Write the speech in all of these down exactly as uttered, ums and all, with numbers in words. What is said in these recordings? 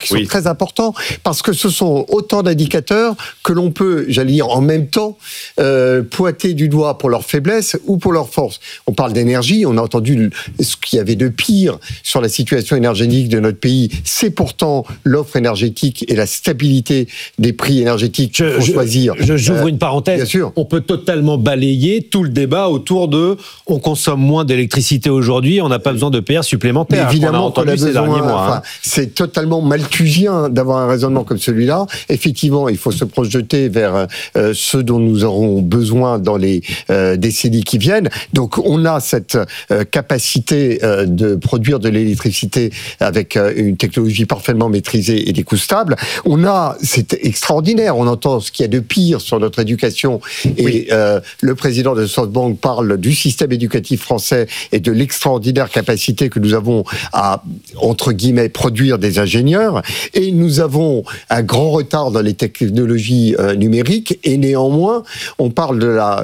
sont oui. très importants parce que ce sont autant d'indicateurs que l'on peut, j'allais dire, en même temps, euh, pointer du doigt pour leur faiblesse ou pour leur force. On parle d'énergie, on a entendu ce qu'il y avait de pire sur la situation énergétique de notre pays. C'est pourtant l'offre énergétique et la stabilité des prix énergétiques qu'il faut je, choisir. Je, j'ouvre euh, une parenthèse. Bien sûr. On peut totalement balayer tout le débat autour de on consomme moins d'électricité aujourd'hui, on n'a pas besoin de P R supplémentaires. Mais évidemment qu'on a qu'on a entendu ces besoin, derniers mois. enfin, Hein. C'est totalement malthusien d'avoir un raisonnement comme celui-là. Effectivement, il faut se projeter vers euh, ce dont nous aurons besoin dans les euh, décennies qui viennent. Donc, on a cette euh, capacité euh, de produire de l'électricité avec euh, une technologie parfaitement maîtrisée et des coûts stables. On a, c'est extraordinaire. On entend ce qu'il y a de pire sur notre éducation. Et oui. euh, le président de SoftBank parle du système éducatif français et de l'extraordinaire capacité que nous avons à, entre guillemets, produire des ingénieurs. Et nous avons un grand retard dans les technologies euh, numériques. Et néanmoins, on parle de la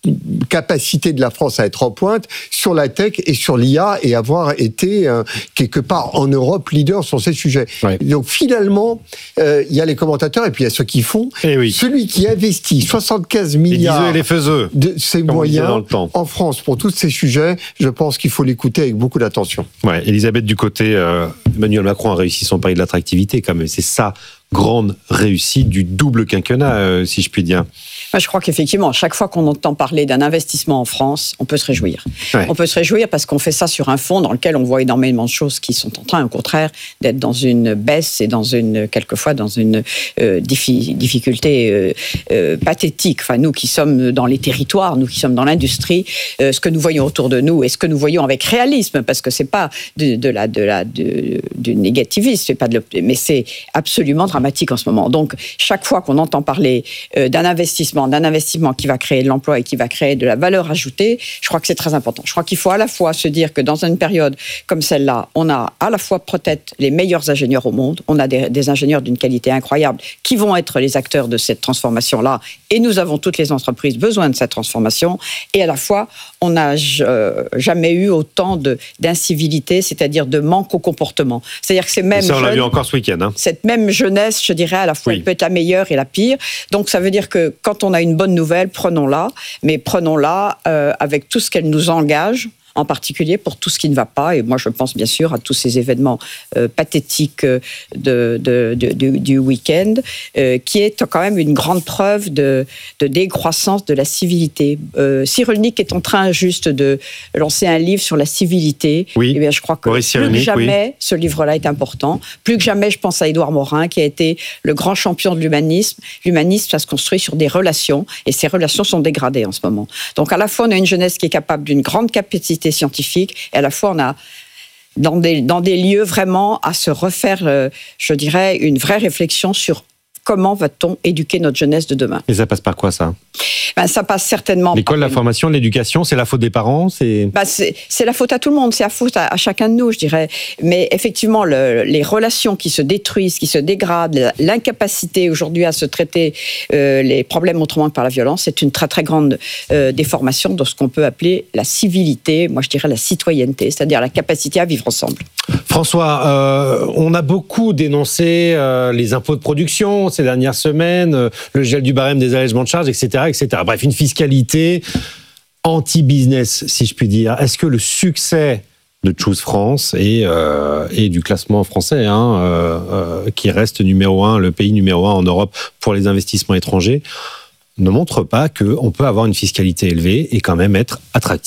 capacité de la France à être en pointe sur la tech et sur l'I A et avoir été euh, quelque part en Europe leader sur ces sujets. Ouais. Donc finalement, euh, il y a les commentateurs et puis il y a ceux qui font. Et oui. Celui qui investit soixante-quinze milliards et les faiseux, de ses moyens en France pour tous ces sujets, je pense qu'il faut l'écouter avec beaucoup d'attention. Ouais, Elisabeth, du côté, euh, Emmanuel Macron a réussi son pari de l'attractivité quand même. C'est ça, grande réussite du double quinquennat, euh, si je puis dire. Moi, je crois qu'effectivement, chaque fois qu'on entend parler d'un investissement en France, on peut se réjouir. Ouais. On peut se réjouir parce qu'on fait ça sur un fond dans lequel on voit énormément de choses qui sont en train, au contraire, d'être dans une baisse et dans une, quelquefois, dans une euh, diffi- difficulté euh, euh, pathétique. Enfin, nous qui sommes dans les territoires, nous qui sommes dans l'industrie, euh, ce que nous voyons autour de nous et ce que nous voyons avec réalisme, parce que c'est pas de, de la, de la, de, du négativisme, c'est pas de mais c'est absolument dramatique en ce moment. Donc, chaque fois qu'on entend parler euh, d'un investissement d'un investissement qui va créer de l'emploi et qui va créer de la valeur ajoutée, je crois que c'est très important. Je crois qu'il faut à la fois se dire que dans une période comme celle-là, on a à la fois peut-être les meilleurs ingénieurs au monde, on a des, des ingénieurs d'une qualité incroyable qui vont être les acteurs de cette transformation-là, et nous avons toutes les entreprises besoin de cette transformation, et à la fois, on n'a euh, jamais eu autant de, d'incivilité, c'est-à-dire de manque au comportement. C'est-à-dire que c'est même... Ça, on l'a vu encore ce week-end. Hein. Cette même jeunesse, je dirais, à la fois, oui. Elle peut être la meilleure et la pire. Donc, ça veut dire que quand on a une bonne nouvelle, prenons-la, mais prenons-la euh, avec tout ce qu'elle nous engage, en particulier pour tout ce qui ne va pas. Et moi, je pense bien sûr à tous ces événements euh, pathétiques de, de, de, de, du week-end, euh, qui est quand même une grande preuve de, de décroissance de la civilité. Euh, Cyrulnik est en train juste de lancer un livre sur la civilité. Oui. Et bien, je crois que Boris plus que jamais, oui. ce livre-là est important. Plus que jamais, je pense à Édouard Morin, qui a été le grand champion de l'humanisme. L'humanisme, ça se construit sur des relations, et ces relations sont dégradées en ce moment. Donc, à la fois, on a une jeunesse qui est capable d'une grande capacité scientifique, et à la fois on a dans des, dans des lieux vraiment à se refaire, euh, je dirais, une vraie réflexion sur comment va-t-on éduquer notre jeunesse de demain. Et ça passe par quoi, ça ? Ben, ça passe certainement L'école, par... la formation, l'éducation, c'est la faute des parents, c'est... Ben, c'est, c'est la faute à tout le monde, c'est la faute à, à chacun de nous, je dirais. Mais effectivement, le, les relations qui se détruisent, qui se dégradent, l'incapacité aujourd'hui à se traiter euh, les problèmes autrement que par la violence, c'est une très très grande euh, déformation de ce qu'on peut appeler la civilité, moi je dirais la citoyenneté, c'est-à-dire la capacité à vivre ensemble. François, euh, on a beaucoup dénoncé euh, les impôts de production ces dernières semaines, euh, le gel du barème des allègements de charges, et cetera, et cetera. Bref, une fiscalité anti-business, si je puis dire. Est-ce que le succès de Choose France et, euh, et du classement français, hein, euh, euh, qui reste numéro un, le pays numéro un en Europe pour les investissements étrangers, ne montre pas qu'on peut avoir une fiscalité élevée et quand même être attractif ?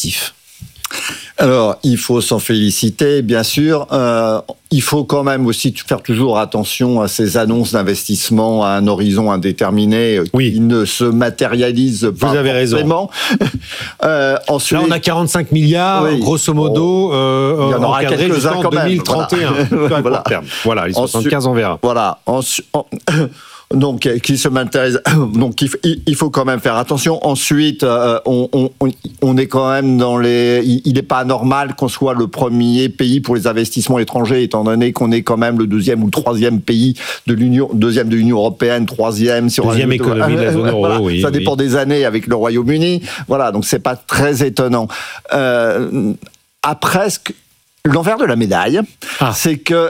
Alors, il faut s'en féliciter, bien sûr. Euh, il faut quand même aussi faire toujours attention à ces annonces d'investissement à un horizon indéterminé oui. qui ne se matérialisent pas. Vous avez forcément. raison. euh, ensuite, Là, on a quarante-cinq milliards, oui. grosso modo, oh, euh, il y en aura quelques-uns quand même. deux mille trente et un. Voilà. voilà. Terme. voilà, les soixante-quinze, on verra. Voilà. Ensuite, en, donc, qui se m'intéresse. Donc, il faut quand même faire attention. Ensuite, euh, on, on, on est quand même dans les. Il n'est pas normal qu'on soit le premier pays pour les investissements étrangers, étant donné qu'on est quand même le deuxième ou le troisième pays de l'Union, deuxième de l'Union européenne, troisième sur deuxième un, économie de la zone euro. Voilà, oui, ça dépend oui. des années avec le Royaume-Uni. Voilà, donc c'est pas très étonnant. Euh, à presque l'envers de la médaille, ah. c'est que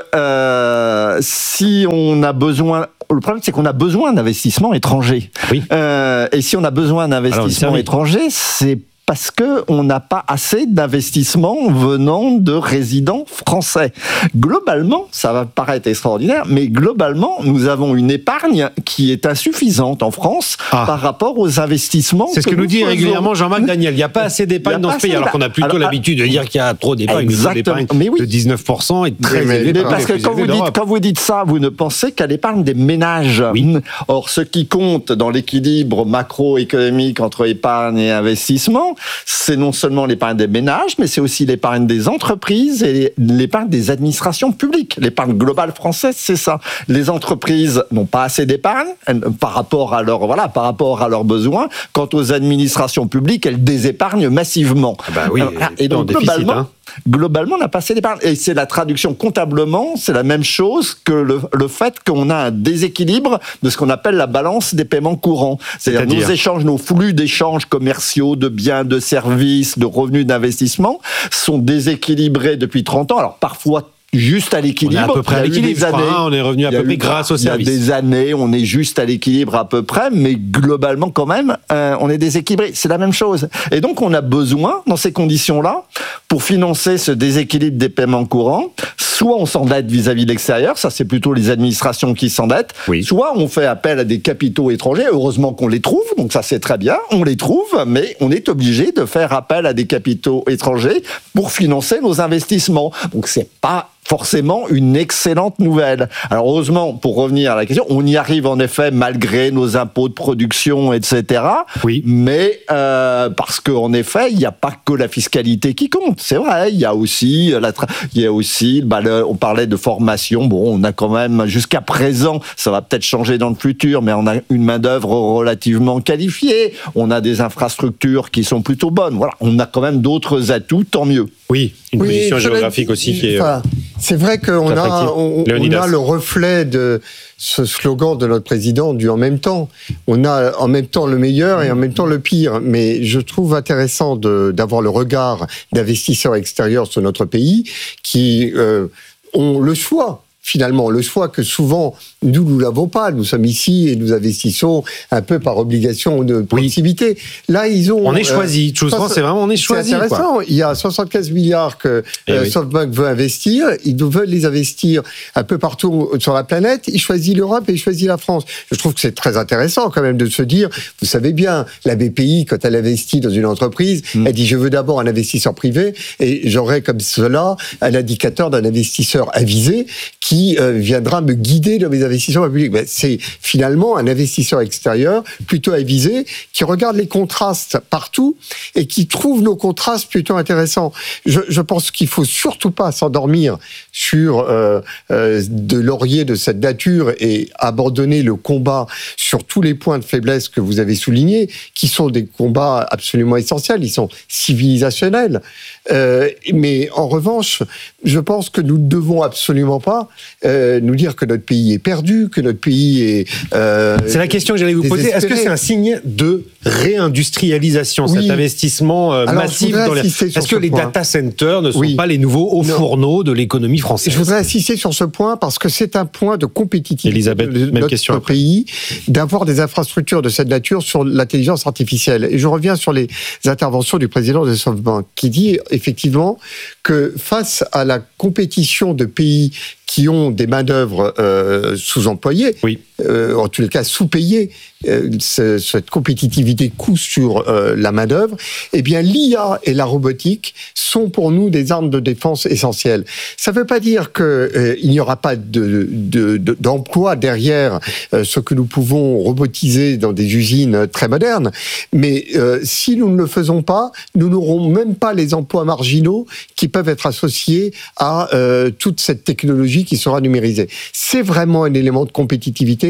euh, si on a besoin... Le problème, c'est qu'on a besoin d'investissements étrangers. Oui. Euh, et si on a besoin d'investissements étrangers, c'est parce que on n'a pas assez d'investissements venant de résidents français. Globalement, ça va paraître extraordinaire, mais globalement, nous avons une épargne qui est insuffisante en France ah. par rapport aux investissements. C'est ce que, que nous, nous dit faisons. régulièrement Jean-Marc Daniel. Il n'y a pas assez d'épargne dans ce pays, alors qu'on a plutôt alors, l'habitude de dire qu'il y a trop d'épargne. L'épargne mais oui. de dix-neuf pour cent est très mais, élevée. Mais parce que quand vous, dites, quand vous dites ça, vous ne pensez qu'à l'épargne des ménages. Oui. Or, ce qui compte dans l'équilibre macroéconomique entre épargne et investissement, c'est non seulement l'épargne des ménages, mais c'est aussi l'épargne des entreprises et l'épargne des administrations publiques. L'épargne globale française, c'est ça. Les entreprises n'ont pas assez d'épargne par rapport à leur, voilà, par rapport à leurs besoins. Quant aux administrations publiques, elles désépargnent massivement. Ah bah oui, et donc, globalement, déficit, hein. Globalement, on n'a pas assez d'épargne. Et c'est la traduction comptablement, c'est la même chose que le, le fait qu'on a un déséquilibre de ce qu'on appelle la balance des paiements courants. C'est-à-dire, C'est-à-dire nos échanges, nos flux d'échanges commerciaux, de biens, de services, de revenus d'investissement sont déséquilibrés depuis trente ans. Alors parfois juste à l'équilibre. On est à peu près à l'équilibre, des années, on est revenu à peu près grâce au service. Il y a des années, on est juste à l'équilibre à peu près, mais globalement quand même, euh, on est déséquilibré. C'est la même chose. Et donc on a besoin, dans ces conditions-là, pour financer ce déséquilibre des paiements courants, soit on s'endette vis-à-vis de l'extérieur, ça c'est plutôt les administrations qui s'endettent, oui. soit on fait appel à des capitaux étrangers, heureusement qu'on les trouve, donc ça c'est très bien, on les trouve, mais on est obligé de faire appel à des capitaux étrangers pour financer nos investissements. Donc c'est pas forcément une excellente nouvelle. Alors heureusement, pour revenir à la question, on y arrive en effet malgré nos impôts de production, et cetera. Oui. Mais euh, parce qu'en effet, il n'y a pas que la fiscalité qui compte. C'est vrai, il y a aussi, la tra- il y a aussi, bah, le, on parlait de formation. Bon, on a quand même jusqu'à présent, ça va peut-être changer dans le futur, mais on a une main d'œuvre relativement qualifiée. On a des infrastructures qui sont plutôt bonnes. Voilà, on a quand même d'autres atouts, tant mieux. Oui, une oui, position géographique dit, aussi qui est. Enfin, c'est vrai qu'on a, on, on a le reflet de ce slogan de notre président du en même temps. On a en même temps le meilleur et en même temps le pire. Mais je trouve intéressant de, d'avoir le regard d'investisseurs extérieurs sur notre pays qui euh, ont le choix. Finalement, le choix que souvent, nous, nous l'avons pas. Nous sommes ici et nous investissons un peu par obligation de proximité. Oui. Là, ils ont... On est choisi. Euh, Tout ça, c'est vraiment, on est choisi. C'est intéressant. Quoi. Il y a soixante-quinze milliards que euh, oui. SoftBank veut investir. Ils veulent les investir un peu partout sur la planète. Ils choisissent l'Europe et ils choisissent la France. Je trouve que c'est très intéressant quand même de se dire, vous savez bien, la B P I, quand elle investit dans une entreprise, mmh. elle dit, je veux d'abord un investisseur privé et j'aurai comme cela un indicateur d'un investisseur avisé qui qui euh, viendra me guider dans mes investissements publics. Ben, c'est finalement un investisseur extérieur, plutôt avisé, qui regarde les contrastes partout et qui trouve nos contrastes plutôt intéressants. Je, je pense qu'il faut surtout pas s'endormir sur euh, euh, de lauriers de cette nature et abandonner le combat sur tous les points de faiblesse que vous avez soulignés, qui sont des combats absolument essentiels, ils sont civilisationnels. Euh, mais en revanche, je pense que nous ne devons absolument pas euh, nous dire que notre pays est perdu, que notre pays est... Euh, c'est la question que j'allais vous poser. Est-ce que c'est un signe de réindustrialisation, oui. cet investissement euh, massif dans les... Est-ce que les point. data centers ne sont oui. pas les nouveaux hauts non. fourneaux de l'économie française? Je voudrais insister sur ce point parce que c'est un point de compétitivité Elisabeth, de même notre question. pays, d'avoir des infrastructures de cette nature sur l'intelligence artificielle. Et je reviens sur les interventions du président de SoftBank qui dit effectivement que face à la compétition de pays qui ont des main-d'œuvre euh, sous-employées, oui. euh, en tous les cas sous-payées, euh, ce, cette compétitivité coût sur euh, la main-d'œuvre, eh bien l'I A et la robotique sont pour nous des armes de défense essentielles. Ça ne veut pas dire qu'il euh, n'y aura pas de, de, de, d'emploi derrière euh, ce que nous pouvons robotiser dans des usines très modernes, mais euh, si nous ne le faisons pas, nous n'aurons même pas les emplois marginaux qui peuvent être associés à euh, toute cette technologie qui sera numérisée. C'est vraiment un élément de compétitivité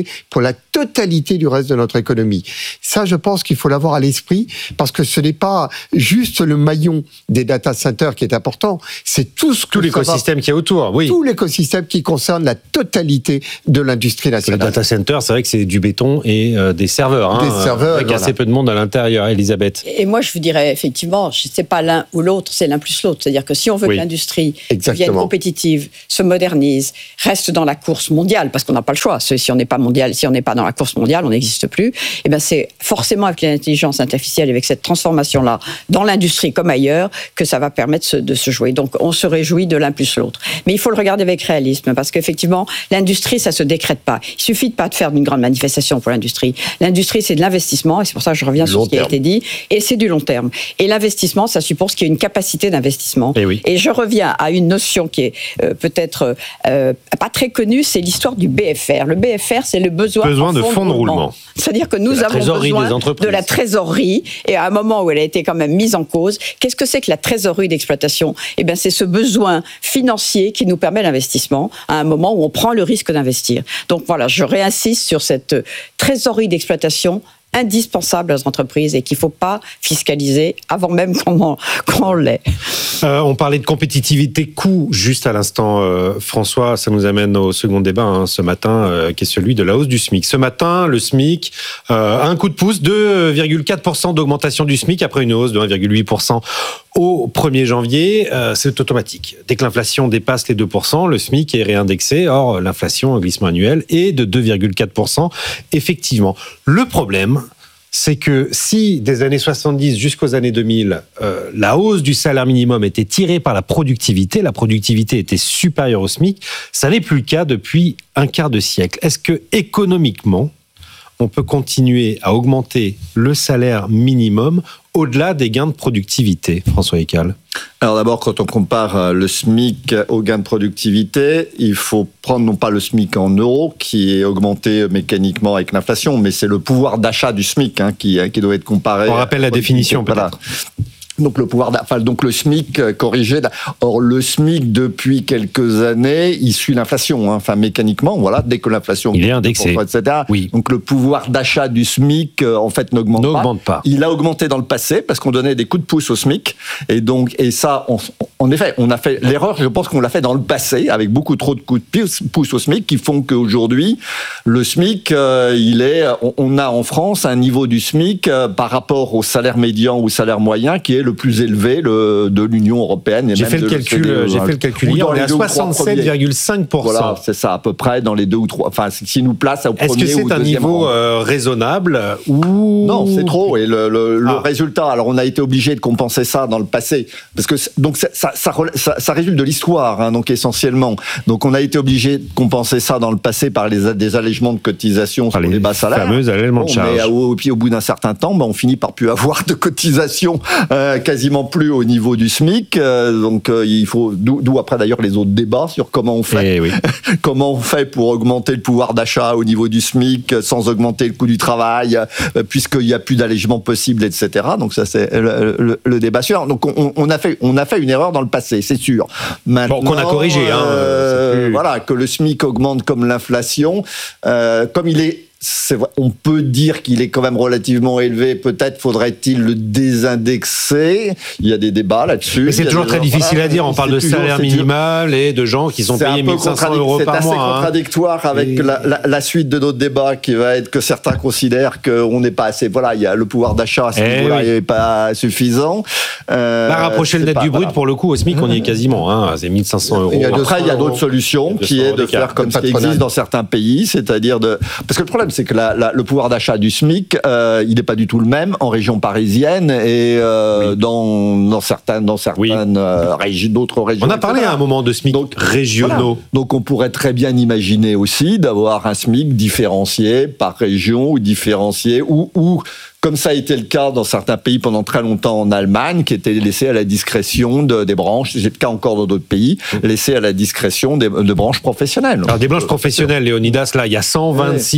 marché pour la totalité du reste de notre économie. Ça, je pense qu'il faut l'avoir à l'esprit, parce que ce n'est pas juste le maillon des data centers qui est important, c'est tout ce que tout l'écosystème qui est autour, oui. Tout l'écosystème qui concerne la totalité de l'industrie nationale. Le data center, c'est vrai que c'est du béton et euh, des serveurs. Hein, des serveurs, avec voilà. assez peu de monde à l'intérieur, Elisabeth. Et moi, je vous dirais, effectivement, c'est pas l'un ou l'autre, c'est l'un plus l'autre. C'est-à-dire que si on veut Oui. que l'industrie Exactement. devienne compétitive, se modernise, reste dans la course mondiale, parce qu'on n'a pas le choix. Si on n'est pas mondial, si on n'est pas dans la course mondiale, on n'existe plus. Et ben, c'est forcément avec l'intelligence artificielle, avec cette transformation-là, dans l'industrie comme ailleurs, que ça va permettre de se jouer. Donc, on se réjouit de l'un plus l'autre. Mais il faut le regarder avec réalisme, parce qu'effectivement, l'industrie, ça se décrète pas. Il suffit de pas de faire une grande manifestation pour l'industrie. L'industrie, c'est de l'investissement, et c'est pour ça que je reviens Du sur long ce qui a terme. été dit, et c'est du long terme. Et l'investissement, ça suppose qu'il y ait une capacité d'investissement. Et oui. Et je reviens à une notion qui est euh, peut-être euh, pas très connue, c'est l'histoire du B F R. Le B F R, c'est le besoin, Besoin en de fonds de roulement. C'est-à-dire que nous De la avons trésorerie besoin des entreprises. de la trésorerie, et à un moment où elle a été quand même mise en cause, qu'est-ce que c'est que la trésorerie d'exploitation ? Eh bien, c'est ce besoin financier qui nous permet l'investissement à un moment où on prend le risque d'investir. Donc voilà, je réinsiste sur cette trésorerie d'exploitation indispensable aux entreprises et qu'il ne faut pas fiscaliser avant même qu'on, qu'on l'ait. Euh, on parlait de compétitivité coût juste à l'instant, euh, François, ça nous amène au second débat hein, ce matin, euh, qui est celui de la hausse du SMIC. Ce matin, le SMIC euh, a un coup de pouce, deux virgule quatre pour cent d'augmentation du SMIC après une hausse de un virgule huit pour cent au premier janvier. Euh, c'est automatique. Dès que l'inflation dépasse les deux pour cent, le SMIC est réindexé. Or, l'inflation, un glissement annuel, est de deux virgule quatre pour cent. Effectivement, le problème, c'est que si des années soixante-dix jusqu'aux années deux mille, euh, la hausse du salaire minimum était tirée par la productivité, la productivité était supérieure au SMIC, ça n'est plus le cas depuis un quart de siècle. Est-ce que économiquement, on peut continuer à augmenter le salaire minimum au-delà des gains de productivité, François Eycal ? Alors d'abord, quand on compare le SMIC au gain de productivité, il faut prendre non pas le SMIC en euros, qui est augmenté mécaniquement avec l'inflation, mais c'est le pouvoir d'achat du SMIC hein, qui, qui doit être comparé. On rappelle la définition peut-être. Voilà. Donc le pouvoir, enfin, donc le SMIC corrigé. Or le SMIC depuis quelques années, il suit l'inflation. Hein, enfin mécaniquement, voilà, dès que l'inflation, il est indexé, et cetera. Oui. Donc le pouvoir d'achat du SMIC en fait n'augmente, n'augmente pas. pas. Il a augmenté dans le passé parce qu'on donnait des coups de pouce au SMIC. Et donc et ça, on, en effet, on a fait l'erreur. Je pense qu'on l'a fait dans le passé avec beaucoup trop de coups de pouce au SMIC qui font qu'aujourd'hui le SMIC, euh, il est, on, on a en France un niveau du SMIC euh, par rapport au salaire médian ou salaire moyen qui est le plus élevé le, de l'Union européenne. Et j'ai même fait le de calcul, l'O C D E. j'ai fait le calcul hier, on est à soixante-sept virgule cinq pour cent. Voilà, c'est ça, à peu près dans les deux ou trois. Enfin, ce qui nous place au premier ou deuxième. Est-ce que c'est un niveau euh, raisonnable ou non, c'est trop. Et le, le, ah. le résultat, alors on a été obligé de compenser ça dans le passé, parce que donc ça, ça, ça, ça, ça résulte de l'histoire, hein, donc essentiellement. Donc on a été obligé de compenser ça dans le passé par les des allègements de cotisations sur les, les bas salaires. Fameux allègements bon, de charges. Mais au, au bout d'un certain temps, ben, on finit par plus avoir de cotisations, euh, quasiment plus au niveau du SMIC. Euh, donc euh, il faut, d'où, d'où après d'ailleurs les autres débats sur comment on fait, Et oui. comment on fait pour augmenter le pouvoir d'achat au niveau du SMIC sans augmenter le coût du travail, euh, puisqu'il n'y a plus d'allègement possible, et cetera. Donc ça c'est le, le, le débat sûr. Donc on, on a fait, on a fait une erreur dans le passé, c'est sûr. Maintenant, bon, qu'on a corrigé. Hein, euh, plus... Voilà, que le SMIC augmente comme l'inflation, euh, comme il est. C'est vrai, on peut dire qu'il est quand même relativement élevé. Peut-être faudrait-il le désindexer. Il y a des débats là-dessus. Mais c'est toujours très difficile voilà, à dire. On parle de toujours, salaire minimal et de gens qui sont c'est payés mille cinq cents euros par mois. C'est assez hein. contradictoire avec et... la, la, la suite de notre débat qui va être que certains considèrent qu'on n'est pas assez. Voilà, il y a le pouvoir d'achat à ce eh niveau-là oui. n'est pas suffisant. Euh, Là, rapprocher le net pas, du brut, voilà. pour le coup, au SMIC, on y est quasiment. Hein, c'est mille cinq cents euros. Il y a Après, il y a d'autres solutions qui est de faire comme ce qui existe dans certains pays, c'est-à-dire de. Parce que le problème, c'est que la, la, le pouvoir d'achat du SMIC, euh, il n'est pas du tout le même en région parisienne et euh, oui. dans, dans certaines, dans certaines oui. euh, régions, d'autres régions. On a parlé et cetera. À un moment de SMIC donc, régionaux. Voilà. Donc on pourrait très bien imaginer aussi d'avoir un SMIC différencié par région ou différencié ou, ou comme ça a été le cas dans certains pays pendant très longtemps en Allemagne, qui était laissé à la discrétion de, des branches, c'est le cas encore dans d'autres pays, laissé à la discrétion des, de branches professionnelles. Alors des branches professionnelles, Léonidas, là, il y a cent vingt-six oui. branches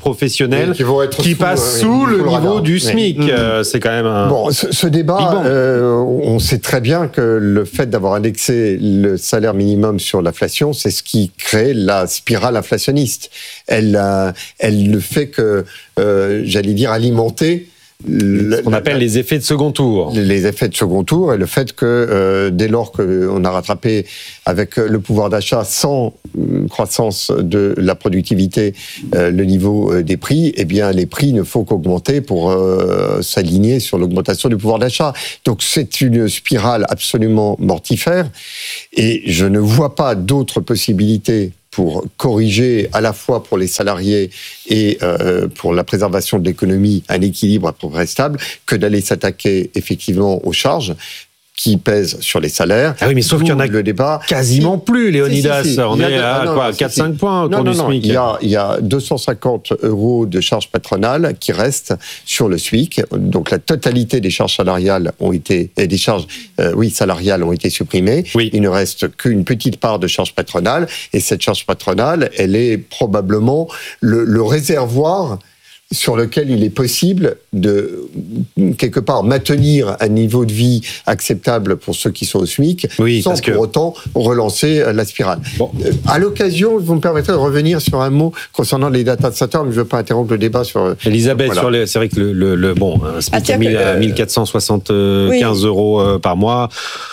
professionnels qui, vont être qui sous, passent euh, sous le le niveau radar. du SMIC. Oui. Euh, c'est quand même un... Bon, ce, ce débat, euh, on sait très bien que le fait d'avoir indexé le salaire minimum sur l'inflation, c'est ce qui crée la spirale inflationniste. Elle, euh, elle ne fait que, euh, j'allais dire, alimenter ce qu'on appelle les effets de second tour. Les effets de second tour et le fait que euh, dès lors qu'on a rattrapé avec le pouvoir d'achat sans euh, croissance de la productivité euh, le niveau euh, des prix, eh bien les prix ne font qu'augmenter pour euh, s'aligner sur l'augmentation du pouvoir d'achat. Donc c'est une spirale absolument mortifère et je ne vois pas d'autres possibilités pour corriger à la fois pour les salariés et euh, pour la préservation de l'économie un équilibre à peu près stable, que d'aller s'attaquer effectivement aux charges qui pèsent sur les salaires. Ah oui, mais sauf qu'il y en a le débat quasiment plus, Léonidas. Si, si, si. On est à ah, non, quoi, si, quatre à cinq si. points autour non, non, du non. SMIC. Il y a, il y a deux cent cinquante euros de charges patronales qui restent sur le SMIC. Donc la totalité des charges salariales ont été, et des charges, euh, oui, salariales ont été supprimées. Oui. Il ne reste qu'une petite part de charges patronales. Et cette charge patronale, elle est probablement le, le réservoir sur lequel il est possible de, quelque part, maintenir un niveau de vie acceptable pour ceux qui sont au SMIC, oui, sans parce pour que... autant relancer la spirale. Bon. Euh, à l'occasion, vous me permettrez de revenir sur un mot concernant les data centers, mais je ne veux pas interrompre le débat sur... Elisabeth, voilà. sur les, c'est vrai que le, le, le bon, un SMIC à euh, mille quatre cent soixante-quinze oui. euros euh, par mois...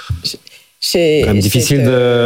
C'est quand même difficile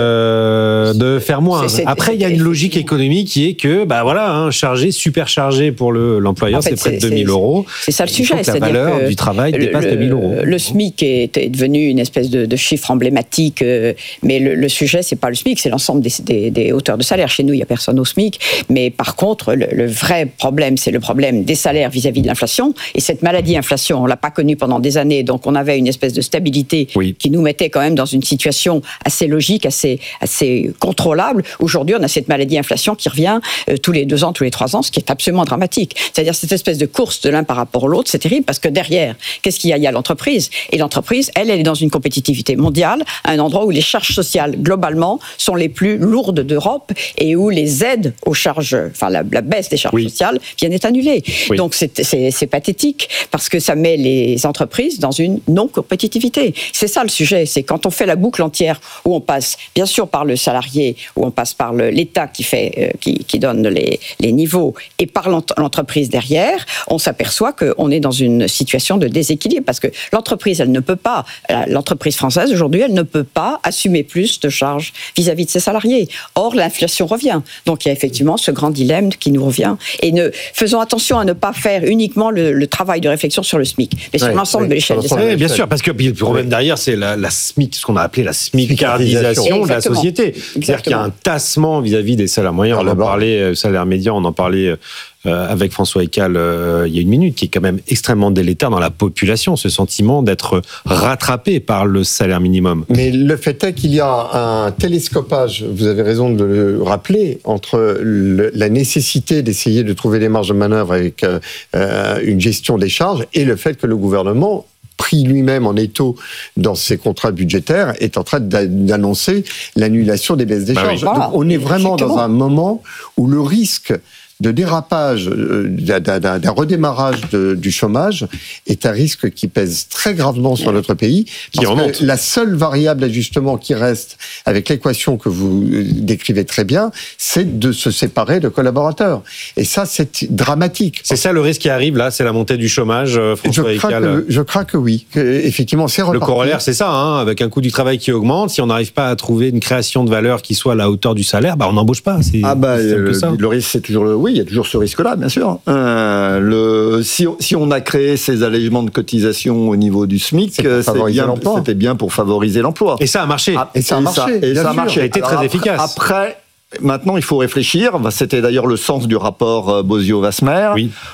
de, de faire moins. C'est, c'est, Après, il y a une logique économique qui est que, bah voilà, hein, chargé, super chargé pour le, l'employeur, en fait, c'est près de deux mille euros. C'est ça le sujet. Il faut que la valeur que du travail le, dépasse deux mille euros. Le SMIC est, est devenu une espèce de, de chiffre emblématique, euh, mais le, le sujet, c'est pas le SMIC, c'est l'ensemble des, des, des hauteurs de salaire. Chez nous, il y a personne au SMIC, mais par contre, le, le vrai problème, c'est le problème des salaires vis-à-vis de l'inflation. Et cette maladie inflation, on l'a pas connue pendant des années, donc on avait une espèce de stabilité oui. qui nous mettait quand même dans une situation assez logique, assez, assez contrôlable. Aujourd'hui, on a cette maladie inflation qui revient euh, tous les deux ans, tous les trois ans, ce qui est absolument dramatique. C'est-à-dire cette espèce de course de l'un par rapport à l'autre, c'est terrible parce que derrière, qu'est-ce qu'il y a ? Il y a l'entreprise. Et l'entreprise, elle, elle est dans une compétitivité mondiale, à un endroit où les charges sociales, globalement, sont les plus lourdes d'Europe et où les aides aux charges, enfin la, la baisse des charges oui. sociales, viennent être annulées. Oui. Donc c'est, c'est, c'est pathétique parce que ça met les entreprises dans une non-compétitivité. C'est ça le sujet, c'est quand on fait la boucle entière où on passe bien sûr par le salarié, où on passe par le, l'État qui, fait, euh, qui, qui donne les, les niveaux, et par l'entreprise derrière, on s'aperçoit qu'on est dans une situation de déséquilibre, parce que l'entreprise, elle ne peut pas, l'entreprise française aujourd'hui, elle ne peut pas assumer plus de charges vis-à-vis de ses salariés. Or, l'inflation revient. Donc il y a effectivement ce grand dilemme qui nous revient. Et ne, faisons attention à ne pas faire uniquement le, le travail de réflexion sur le SMIC, mais sur ouais, l'ensemble ouais, de l'échelle des salaires. Oui, bien sûr, parce que le problème derrière, c'est la, la SMIC, ce qu'on a appelé la SMICardisation de la société. Exactement. C'est-à-dire qu'il y a un tassement vis-à-vis des salaires moyens. On en parlait, salaire médian, on en parlait euh, avec François Eccal euh, il y a une minute, qui est quand même extrêmement délétère dans la population, ce sentiment d'être rattrapé par le salaire minimum. Mais le fait est qu'il y a un télescopage, vous avez raison de le rappeler, entre le, la nécessité d'essayer de trouver des marges de manœuvre avec euh, une gestion des charges et le fait que le gouvernement, pris lui-même en étau dans ses contrats budgétaires, est en train d'annoncer l'annulation des baisses des bah charges. Oui. Voilà. Donc on est vraiment dans un moment où le risque de dérapage, d'un, d'un, d'un redémarrage de, du chômage est un risque qui pèse très gravement sur notre pays. Parce que la seule variable d'ajustement qui reste avec l'équation que vous décrivez très bien, c'est de se séparer de collaborateurs. Et ça, c'est dramatique. C'est ça le risque qui arrive là, c'est la montée du chômage, François je crains, que, je crains que oui. Que, effectivement, c'est reparti. Le corollaire, c'est ça, hein, avec un coût du travail qui augmente. Si on n'arrive pas à trouver une création de valeur qui soit à la hauteur du salaire, bah on n'embauche pas. C'est, ah bah, c'est le, le risque, c'est toujours le... Oui, il y a toujours ce risque-là, bien sûr. Euh, le, si, on, si on a créé ces allègements de cotisation au niveau du SMIC, c'est c'est bien, c'était bien pour favoriser l'emploi. Et ça a marché. Ah, et ça a marché. Ça, et ça a marché. Ça a été Alors très après, efficace. Après, maintenant, il faut réfléchir. C'était d'ailleurs le sens du rapport Bozio-Wasmer. Oui.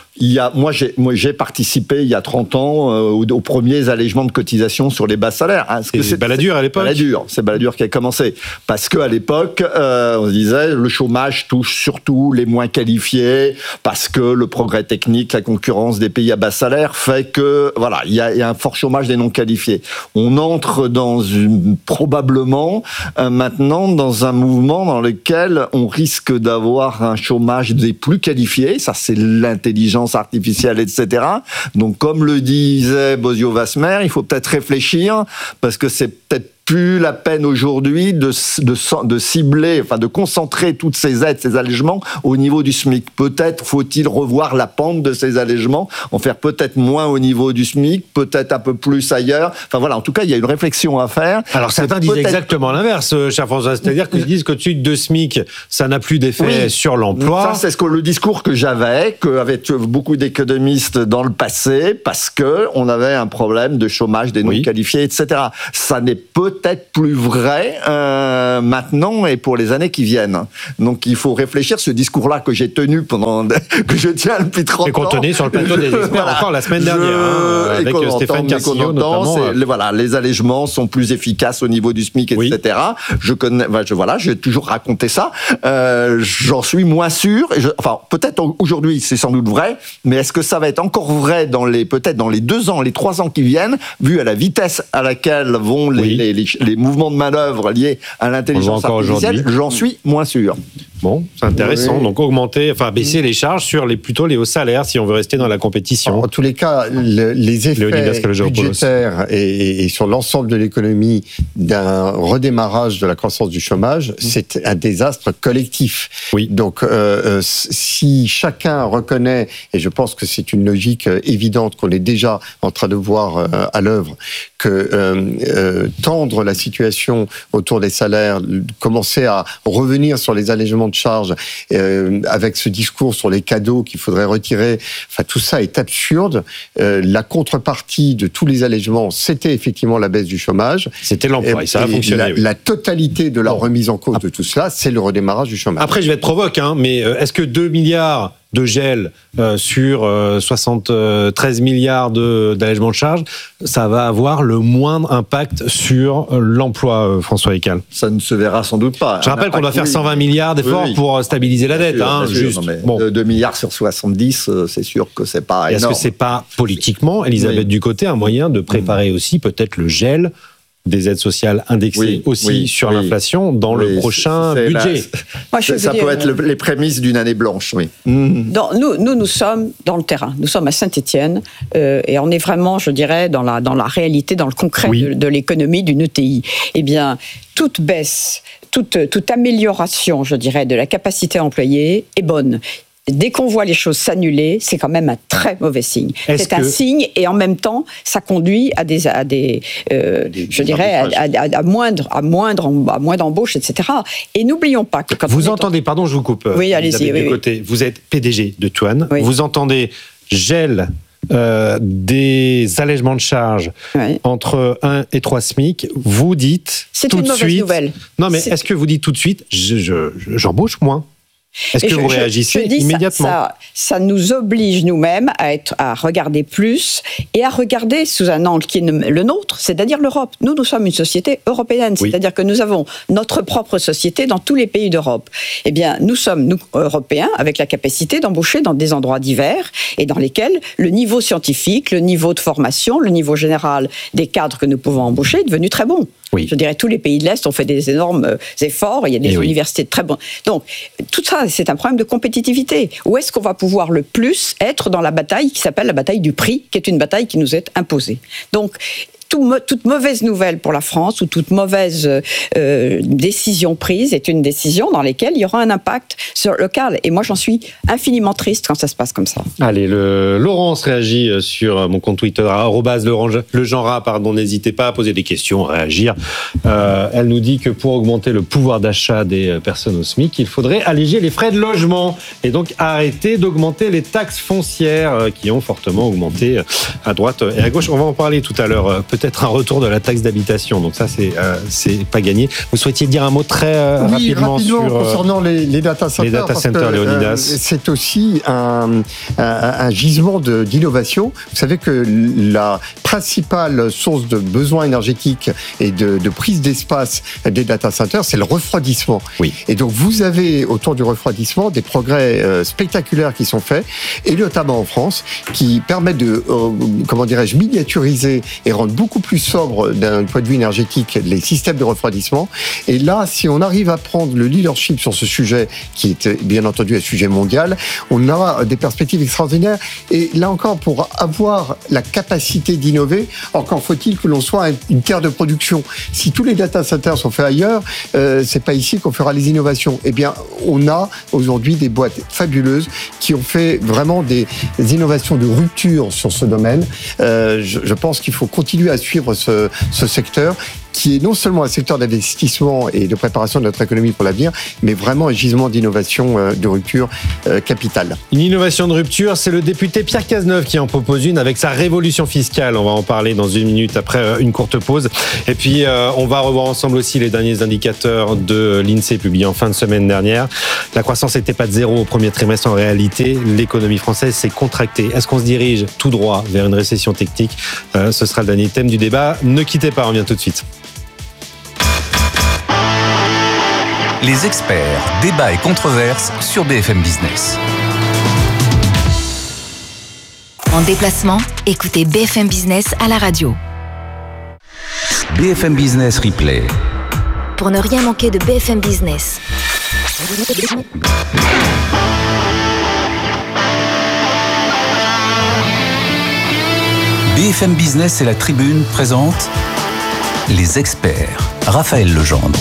Il y a, moi, j'ai, moi, j'ai participé il y a trente ans euh, aux, aux premiers allégements de cotisation sur les bas salaires. Hein, c'est c'est Balladur à l'époque. Balladur, c'est Balladur qui a commencé. Parce qu'à l'époque, euh, on se disait, le chômage touche surtout les moins qualifiés, parce que le progrès technique, la concurrence des pays à bas salaire fait que, voilà, il y a, il y a un fort chômage des non qualifiés. On entre dans une, probablement, euh, maintenant, dans un mouvement dans lequel on risque d'avoir un chômage des plus qualifiés. Ça, c'est l'intelligence artificielle, et cetera. Donc, comme le disait Bosio-Wasmer, il faut peut-être réfléchir, parce que c'est peut-être plus la peine aujourd'hui de, de, de cibler, enfin de concentrer toutes ces aides, ces allègements au niveau du SMIC. Peut-être faut-il revoir la pente de ces allègements, en faire peut-être moins au niveau du SMIC, peut-être un peu plus ailleurs. Enfin voilà, en tout cas, il y a une réflexion à faire. Alors certains disent exactement l'inverse, cher François, c'est-à-dire qu'ils disent qu'au-dessus de deux SMIC, ça n'a plus d'effet oui. sur l'emploi. Ça, c'est ce que, le discours que j'avais, qu'avaient beaucoup d'économistes dans le passé, parce qu'on avait un problème de chômage des non-qualifiés, oui. et cetera. Ça n'est peut peut-être plus vrai euh, maintenant et pour les années qui viennent. Donc il faut réfléchir. Ce discours-là que j'ai tenu pendant que je tiens depuis trente ans. Et qu'on tenait sur le plateau des experts voilà, encore la semaine dernière je, hein, avec Stéphane Carcillo notamment. C'est, les, voilà, les allègements sont plus efficaces au niveau du SMIC, oui. et cetera. Je connais, je, voilà, j'ai toujours raconté ça. Euh, j'en suis moins sûr. Et je, enfin, peut-être aujourd'hui c'est sans doute vrai, mais est-ce que ça va être encore vrai dans les peut-être dans les deux ans, les trois ans qui viennent, vu à la vitesse à laquelle vont les, oui. les, les les mouvements de manœuvre liés à l'intelligence artificielle, j'en suis moins sûr. Bon, c'est intéressant. Oui. Donc augmenter, enfin baisser oui. les charges sur les plutôt les hauts salaires si on veut rester dans la compétition. En tous les cas, le, les effets budgétaires et, et sur l'ensemble de l'économie d'un redémarrage de la croissance du chômage, mmh. c'est un désastre collectif. Oui. Donc, euh, si chacun reconnaît, et je pense que c'est une logique évidente qu'on est déjà en train de voir euh, à l'œuvre, que euh, euh, tendre la situation autour des salaires, commencer à revenir sur les allègements de charges, euh, avec ce discours sur les cadeaux qu'il faudrait retirer, enfin tout ça est absurde. Euh, la contrepartie de tous les allègements, c'était effectivement la baisse du chômage. C'était l'emploi, et, et ça a fonctionné. La, oui. la totalité de la bon. remise en cause de tout cela, c'est le redémarrage du chômage. Après, je vais être provoque, hein, mais est-ce que deux milliards de gel euh, sur euh, soixante-treize milliards de, d'allègement de charges, ça va avoir le moindre impact sur euh, l'emploi, euh, François Heckel? Ça ne se verra sans doute pas. Je rappelle qu'on doit faire cent vingt milliards d'efforts oui, oui. pour stabiliser la dette. Sûr, hein, juste. Sûr, bon. deux milliards sur soixante-dix, c'est sûr que c'est pas Et énorme. Est-ce que c'est pas politiquement, Elisabeth oui. Ducoté, un moyen de préparer mmh. aussi peut-être le gel des aides sociales indexées oui, aussi oui, sur oui, l'inflation dans oui, le prochain c'est, c'est budget. La, Moi, je ça peut dire, être le, les prémices d'une année blanche, oui. Mmh. Dans, nous, nous, nous sommes dans le terrain. Nous sommes à Saint-Étienne euh, et on est vraiment, je dirais, dans la, dans la réalité, dans le concret oui. de, de l'économie d'une E T I. Eh bien, toute baisse, toute, toute amélioration, je dirais, de la capacité employée est bonne. Dès qu'on voit les choses s'annuler, c'est quand même un très mauvais signe. Est-ce c'est que... un signe et en même temps, ça conduit à des, à des, euh, des je dirais, à, à, à moindre, à moindre, à moins d'embauches, et cetera. Et n'oublions pas que quand vous entendez, en... pardon, je vous coupe. Oui, allez-y. Oui, côté, oui. Vous êtes P D G de Toine. Oui. Vous entendez gel euh, des allègements de charges oui. entre un et trois SMIC. Vous dites c'est tout une de mauvaise suite. Nouvelle. Non, mais c'est... est-ce que vous dites tout de suite, je, je, j'embauche moins? Est-ce que je, vous réagissez je, je immédiatement ça, ça, ça nous oblige nous-mêmes à, être, à regarder plus et à regarder sous un angle qui est le nôtre, c'est-à-dire l'Europe. Nous, nous sommes une société européenne, oui. c'est-à-dire que nous avons notre propre société dans tous les pays d'Europe. Eh bien, nous sommes, nous, Européens, avec la capacité d'embaucher dans des endroits divers et dans lesquels le niveau scientifique, le niveau de formation, le niveau général des cadres que nous pouvons embaucher est devenu très bon. Oui. Je dirais tous les pays de l'Est ont fait des énormes efforts, il y a des et universités oui. très bonnes. Donc, tout ça, c'est un problème de compétitivité. Où est-ce qu'on va pouvoir le plus être dans la bataille qui s'appelle la bataille du prix, qui est une bataille qui nous est imposée. Donc, tout, toute mauvaise nouvelle pour la France ou toute mauvaise euh, décision prise est une décision dans laquelle il y aura un impact sur le local. Et moi, j'en suis infiniment triste quand ça se passe comme ça. Allez, le, Laurence réagit sur mon compte Twitter, arobase le genre, pardon, n'hésitez pas à poser des questions, à réagir. Euh, elle nous dit que pour augmenter le pouvoir d'achat des personnes au SMIC, il faudrait alléger les frais de logement et donc arrêter d'augmenter les taxes foncières qui ont fortement augmenté à droite et à gauche. On va en parler tout à l'heure. Peut peut-être un retour de la taxe d'habitation. Donc ça, c'est euh, c'est pas gagné. Vous souhaitiez dire un mot très euh, oui, rapidement, rapidement sur concernant les, les data centers. les data centers, parce que, Léonidas. Euh, c'est aussi un, un, un gisement de, d'innovation. Vous savez que la principale source de besoins énergétiques et de, de prise d'espace des data centers, c'est le refroidissement. Oui. Et donc vous avez autour du refroidissement des progrès euh, spectaculaires qui sont faits, et notamment en France, qui permettent de, euh, comment dirais-je, miniaturiser et rendre beaucoup plus sobre d'un point de vue énergétique les systèmes de refroidissement. Et là, si on arrive à prendre le leadership sur ce sujet, qui est bien entendu un sujet mondial, on a des perspectives extraordinaires. Et là encore, pour avoir la capacité d'innover, encore faut-il que l'on soit une terre de production. Si tous les data centers sont faits ailleurs, euh, c'est pas ici qu'on fera les innovations. Eh bien, on a aujourd'hui des boîtes fabuleuses qui ont fait vraiment des, des innovations de rupture sur ce domaine. Euh, je, je pense qu'il faut continuer à suivre ce, ce secteur, qui est non seulement un secteur d'investissement et de préparation de notre économie pour l'avenir, mais vraiment un gisement d'innovation euh, de rupture euh, capitale. Une innovation de rupture, c'est le député Pierre Cazeneuve qui en propose une avec sa révolution fiscale. On va en parler dans une minute après euh, une courte pause. Et puis, euh, on va revoir ensemble aussi les derniers indicateurs de l'INSEE publiés en fin de semaine dernière. La croissance n'était pas de zéro au premier trimestre. En réalité, l'économie française s'est contractée. Est-ce qu'on se dirige tout droit vers une récession technique ? euh, Ce sera le dernier thème du débat. Ne quittez pas, on revient tout de suite. Les experts, débats et controverses sur B F M Business. En déplacement, écoutez B F M Business à la radio. B F M Business Replay. Pour ne rien manquer de B F M Business. B F M Business et la Tribune présentent les experts. Raphaël Legendre.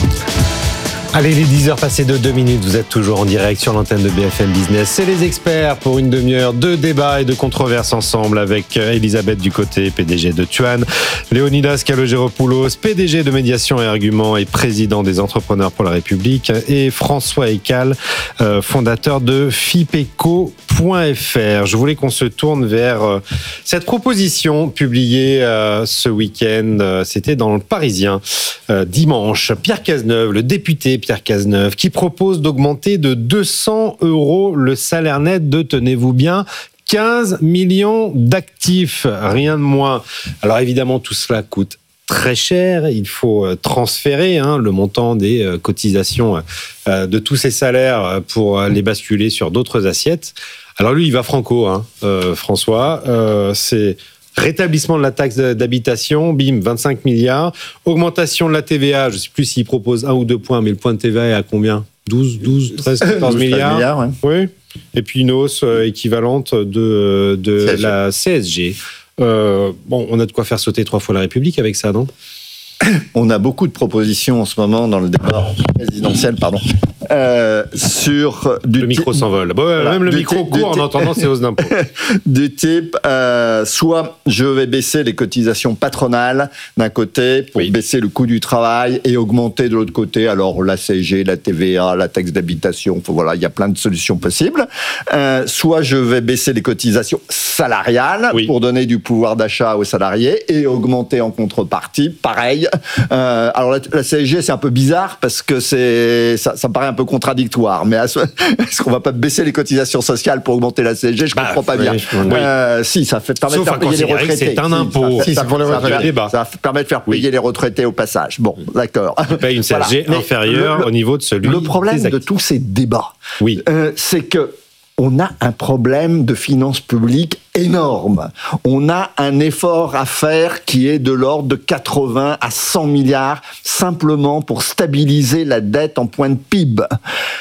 Allez, les dix heures passées de deux minutes, vous êtes toujours en direct sur l'antenne de B F M Business. C'est les experts pour une demi-heure de débat et de controverses ensemble avec Elisabeth Ducoté, P D G de Tuan, Léonidas Kalogeropoulos, P D G de Médiation et Arguments et président des Entrepreneurs pour la République, et François Ekal, fondateur de Fipeco point F R. Je voulais qu'on se tourne vers cette proposition publiée ce week-end. C'était dans le Parisien dimanche. Pierre Cazeneuve, le député Pierre Cazeneuve, qui propose d'augmenter de deux cents euros le salaire net de, tenez-vous bien, quinze millions d'actifs, rien de moins. Alors évidemment, tout cela coûte très cher. Il faut transférer hein, le montant des cotisations euh, de tous ces salaires pour les basculer sur d'autres assiettes. Alors lui, il va franco, hein, euh, François. Euh, c'est rétablissement de la taxe d'habitation, bim, vingt-cinq milliards. Augmentation de la T V A, je ne sais plus s'il propose un ou deux points, mais le point de T V A est à combien ? douze, douze, treize, quatorze milliards. milliards ouais. Oui. Et puis une hausse équivalente de, de C S G. La C S G. Euh, bon, on a de quoi faire sauter trois fois la République avec ça, non ? On a beaucoup de propositions en ce moment dans le débat présidentiel, pardon, euh, sur du le micro type, s'envole. Bon, voilà, même le micro type, court en entendant ces hausses d'impôts. Du type, euh, soit je vais baisser les cotisations patronales d'un côté pour oui. baisser le coût du travail et augmenter de l'autre côté, alors la C S G, la T V A, la taxe d'habitation, voilà, il y a plein de solutions possibles. Euh, soit je vais baisser les cotisations salariales oui. pour donner du pouvoir d'achat aux salariés et augmenter en contrepartie, pareil. Euh, alors la, la C S G c'est un peu bizarre parce que c'est ça, ça me paraît un peu contradictoire, mais est-ce qu'on va pas baisser les cotisations sociales pour augmenter la C S G? Je bah, comprends pas oui, bien. Oui. Euh, si ça fait permet Sauf de faire payer les retraités. C'est un impôt. Si, ça, si, ça, ça, ça, fait, ça permet de faire payer oui. les retraités au passage. Bon, d'accord. On paye une C S G voilà. inférieure le, au niveau de celui. Le problème de tous ces débats, oui. euh, c'est que on a un problème de finances publiques énorme. On a un effort à faire qui est de l'ordre de quatre-vingts à cent milliards simplement pour stabiliser la dette en point de P I B.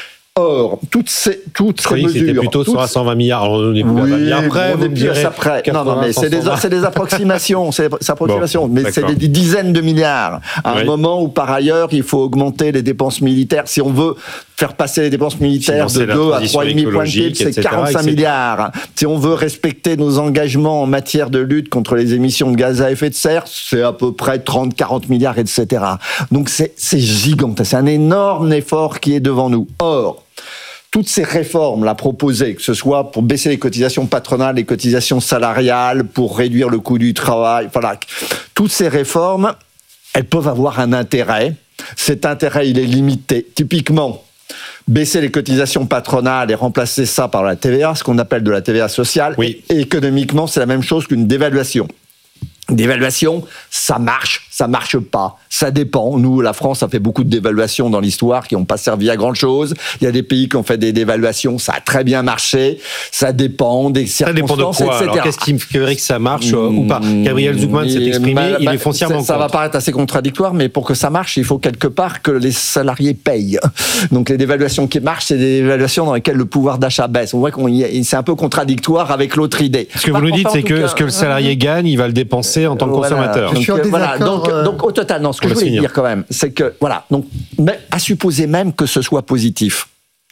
Or, toutes ces, toutes ces mesures... C'était plutôt toutes... à cent vingt milliards. Alors, on est plus oui, à vingt milliards près, on est plus à ça près. Non, non, mais c'est des, c'est des approximations. C'est des approximations. Bon, mais d'accord. C'est des dizaines de milliards. À oui. un moment où, par ailleurs, il faut augmenter les dépenses militaires. Si on veut faire passer les dépenses militaires de deux à trois virgule cinq points de P I B, c'est quarante-cinq milliards. Si on veut respecter nos engagements en matière de lutte contre les émissions de gaz à effet de serre, c'est à peu près trente à quarante milliards, et cetera. Donc, c'est, c'est gigantesque. C'est un énorme effort qui est devant nous. Or, toutes ces réformes là proposées, que ce soit pour baisser les cotisations patronales, les cotisations salariales, pour réduire le coût du travail, voilà, toutes ces réformes, elles peuvent avoir un intérêt. Cet intérêt, il est limité. Typiquement, baisser les cotisations patronales et remplacer ça par la T V A, ce qu'on appelle de la T V A sociale, oui. et économiquement, c'est la même chose qu'une dévaluation. Dévaluation, ça marche, ça marche pas, ça dépend. Nous, la France a fait beaucoup de dévaluations dans l'histoire qui n'ont pas servi à grand chose. Il y a des pays qui ont fait des dévaluations, ça a très bien marché. Ça dépend des circonstances, ça dépend de quoi, et cetera. Alors, qu'est-ce qui ferait que ça marche mmh, ou pas? Gabriel Zucman s'est exprimé, bah, il bah, est foncièrement ça, ça contre. va paraître assez contradictoire, mais pour que ça marche, il faut quelque part que les salariés payent. Donc les dévaluations qui marchent, c'est des dévaluations dans lesquelles le pouvoir d'achat baisse. On voit qu'on y est, c'est un peu contradictoire avec l'autre idée. Ce que vous nous dites, c'est que ce que le salarié gagne, il va le dépenser en tant que voilà. consommateur. Donc, euh, voilà. donc, euh... donc au total, non, ce que je voulais finir. dire quand même, c'est que, voilà, donc, mais à supposer même que ce soit positif,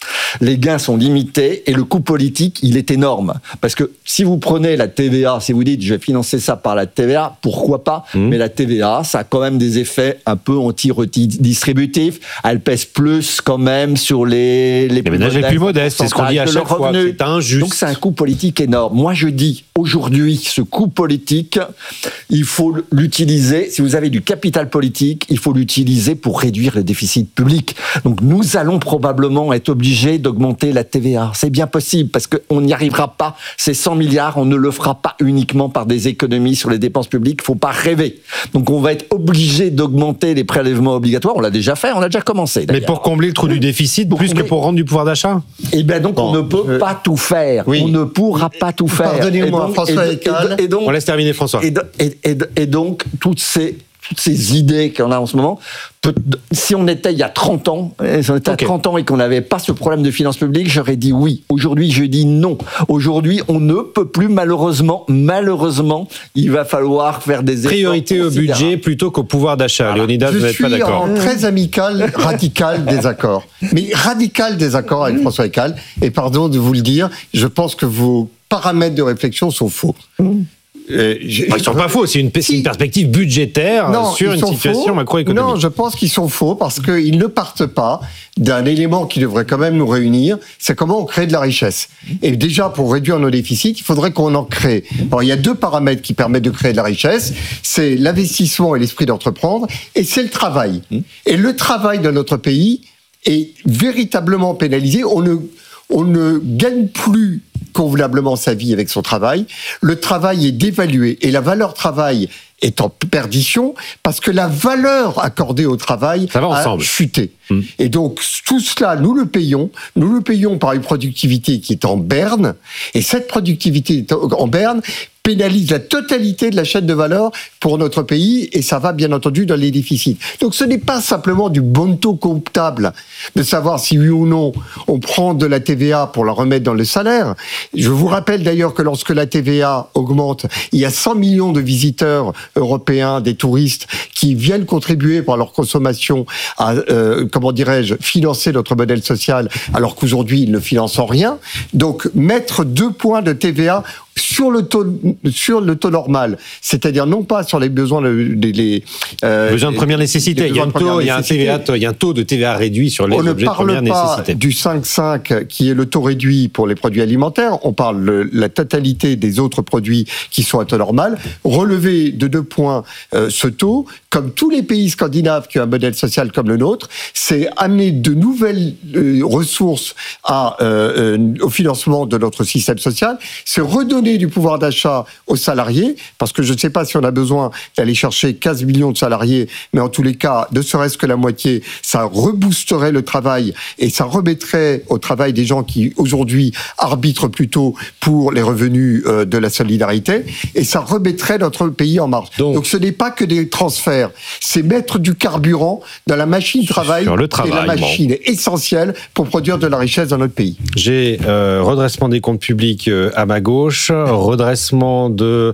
les gains sont limités et le coût politique, il est énorme. Parce que si vous prenez la T V A, si vous dites je vais financer ça par la T V A, pourquoi pas, mmh. mais la T V A, ça a quand même des effets un peu anti-redistributifs. Elle pèse plus quand même sur les, les, les ménages les plus modestes, c'est ce qu'on dit à chaque fois, c'est injuste. Donc c'est un coût politique énorme. Moi je dis, aujourd'hui, ce coût politique, il faut l'utiliser, si vous avez du capital politique, il faut l'utiliser pour réduire le déficit public. Donc nous allons probablement être obligés d'augmenter la T V A. C'est bien possible parce qu'on n'y arrivera pas. Ces cent milliards, on ne le fera pas uniquement par des économies sur les dépenses publiques. Il ne faut pas rêver. Donc on va être obligé d'augmenter les prélèvements obligatoires. On l'a déjà fait, on a déjà commencé. Mais pour combler le trou du déficit, pour plus combler... que pour rendre du pouvoir d'achat. Eh bien donc bon, on ne peut euh... pas tout faire. Oui. On ne pourra pas tout faire. Pardonnez-moi, François Ekal. Et donc, on laisse terminer François. Et, et, et, et donc toutes ces toutes ces idées qu'on a en ce moment, peut, si on était il y a trente ans, si on était okay. à trente ans et qu'on n'avait pas ce problème de finances publiques, j'aurais dit oui. Aujourd'hui, je dis non. Aujourd'hui, on ne peut plus, malheureusement, malheureusement, il va falloir faire des efforts. Priorité au budget plutôt qu'au pouvoir d'achat. Voilà. Léonidas, vous n'êtes pas d'accord. Je suis en très amical, radical désaccord. Mais radical désaccord avec François Ekal. Et pardon de vous le dire, je pense que vos paramètres de réflexion sont faux. Mmh. Euh, ils ne sont pas faux, c'est une, si. une perspective budgétaire non, sur une situation faux. macroéconomique. Non, je pense qu'ils sont faux parce qu'ils ne partent pas d'un élément qui devrait quand même nous réunir, c'est comment on crée de la richesse. Et déjà, pour réduire nos déficits, il faudrait qu'on en crée. Alors, il y a deux paramètres qui permettent de créer de la richesse, c'est l'investissement et l'esprit d'entreprendre, et c'est le travail. Et le travail de notre pays est véritablement pénalisé. On ne, on ne gagne plus convenablement sa vie avec son travail. Le travail est dévalué et la valeur travail est en perdition parce que la valeur accordée au travail a chuté. Mmh. Et donc, tout cela, nous le payons. Nous le payons par une productivité qui est en berne. Et cette productivité en berne pénalise la totalité de la chaîne de valeur pour notre pays et ça va bien entendu dans les déficits. Donc ce n'est pas simplement du bon taux comptable de savoir si oui ou non on prend de la T V A pour la remettre dans le salaire. Je vous rappelle d'ailleurs que lorsque la T V A augmente, il y a cent millions de visiteurs européens, des touristes qui viennent contribuer par leur consommation à, euh, comment dirais-je, financer notre modèle social alors qu'aujourd'hui ils ne financent rien. Donc mettre deux points de T V A sur le taux sur le taux normal, c'est-à-dire non pas sur les besoins des les, euh, besoins de première nécessité. Il y a un taux, il y a un T V A, il y a un taux de T V A réduit sur les on objets de première nécessité. On ne parle pas du cinq cinq qui est le taux réduit pour les produits alimentaires. On parle de la totalité des autres produits qui sont à taux normal. Relever de deux points euh, ce taux, comme tous les pays scandinaves qui ont un modèle social comme le nôtre, c'est amener de nouvelles euh, ressources à, euh, euh, au financement de notre système social. C'est redonner du pouvoir d'achat aux salariés, parce que je ne sais pas si on a besoin d'aller chercher quinze millions de salariés, mais en tous les cas, ne serait-ce que la moitié, ça reboosterait le travail et ça remettrait au travail des gens qui, aujourd'hui, arbitrent plutôt pour les revenus euh, de la solidarité, et ça remettrait notre pays en marche. Donc, Donc ce n'est pas que des transferts, c'est mettre du carburant dans la machine travail, sur le travail, et la machine est essentielle pour produire de la richesse dans notre pays. J'ai euh, redressement des comptes publics euh, à ma gauche, redressement de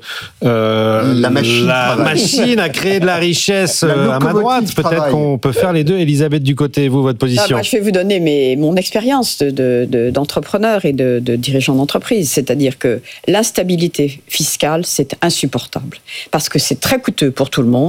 euh, la, machine, la machine à créer de la richesse euh, à ma droite. Peut-être travail. Qu'on peut faire les deux. Elisabeth Ducoté, vous, votre position. Ah, moi, je vais vous donner mes, mon expérience de, de, de, d'entrepreneur et de, de dirigeant d'entreprise. C'est-à-dire que l'instabilité fiscale, c'est insupportable. Parce que c'est très coûteux pour tout le monde, mais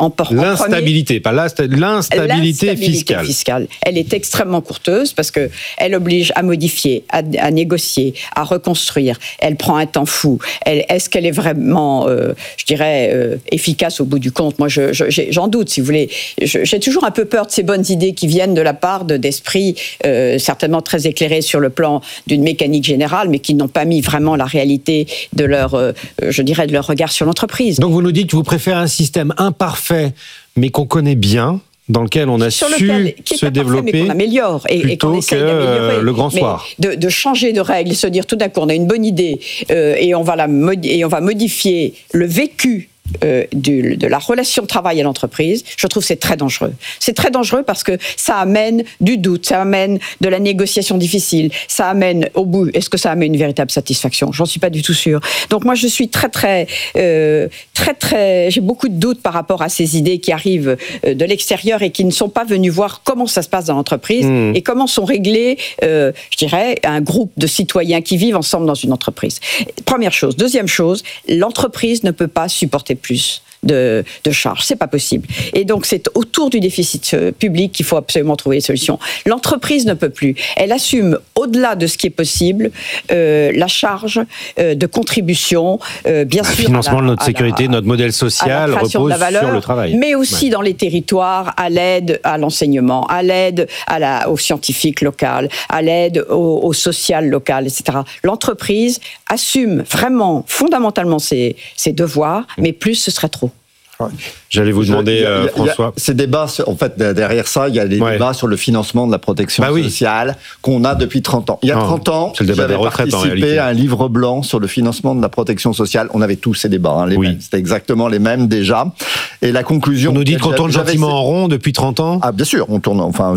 en, en l'instabilité, premier, pas l'instabilité, l'instabilité fiscale. fiscale. Elle est extrêmement coûteuse parce que elle oblige à modifier, à, à négocier, à reconstruire. Elle prend un temps fou. Elle, est-ce qu'elle est vraiment, euh, je dirais, euh, efficace au bout du compte? Moi, je, je, j'en doute, si vous voulez. Je, j'ai toujours un peu peur de ces bonnes idées qui viennent de la part de, d'esprits euh, certainement très éclairés sur le plan d'une mécanique générale, mais qui n'ont pas mis vraiment la réalité de leur, euh, je dirais, de leur regard sur l'entreprise. Donc vous nous dites que vous préférez un système imparfait, mais qu'on connaît bien, dans lequel on a sur su lequel, qui est se développer, mais qu'on améliore et, et qu'on essaye d'améliorer. Le grand soir. De, de changer de règles, se dire tout d'un coup on a une bonne idée euh, et on va la modi- et on va modifier le vécu Euh, du, de la relation de travail à l'entreprise, je trouve que c'est très dangereux. C'est très dangereux parce que ça amène du doute, ça amène de la négociation difficile, ça amène au bout, est-ce que ça amène une véritable satisfaction? J'en suis pas du tout sûre. Donc moi je suis très très euh, très très, j'ai beaucoup de doutes par rapport à ces idées qui arrivent euh, de l'extérieur et qui ne sont pas venues voir comment ça se passe dans l'entreprise mmh. et comment sont réglés, euh, je dirais, un groupe de citoyens qui vivent ensemble dans une entreprise. Première chose. Deuxième chose, l'entreprise ne peut pas supporter plus de, de charges. C'est pas possible. Et donc, c'est autour du déficit public qu'il faut absolument trouver des solutions. L'entreprise ne peut plus. Elle assume, au-delà de ce qui est possible, euh, la charge euh, de contribution, euh, bien sûr. Le financement la, de notre sécurité, la, notre modèle social repose de valeur, sur le travail. Mais aussi ouais. dans les territoires, à l'aide à l'enseignement, à l'aide à la, aux scientifiques locales, à l'aide au, au social local, et cetera. L'entreprise assume vraiment, fondamentalement ses, ses devoirs, mais plus ce serait trop. Ouais. J'allais vous demander, Je, y a, euh, y a, François. Y a ces débats, en fait, derrière ça, il y a les ouais. débats sur le financement de la protection bah oui. sociale qu'on a depuis trente ans. Il y a trente ans, j'avais participé à un livre blanc sur le financement de la protection sociale. On avait tous ces débats, hein, les oui. mêmes. C'était exactement les mêmes déjà. Et la conclusion... Vous nous dites qu'on tourne gentiment en rond depuis trente ans? Ah, bien sûr, on tourne... Enfin,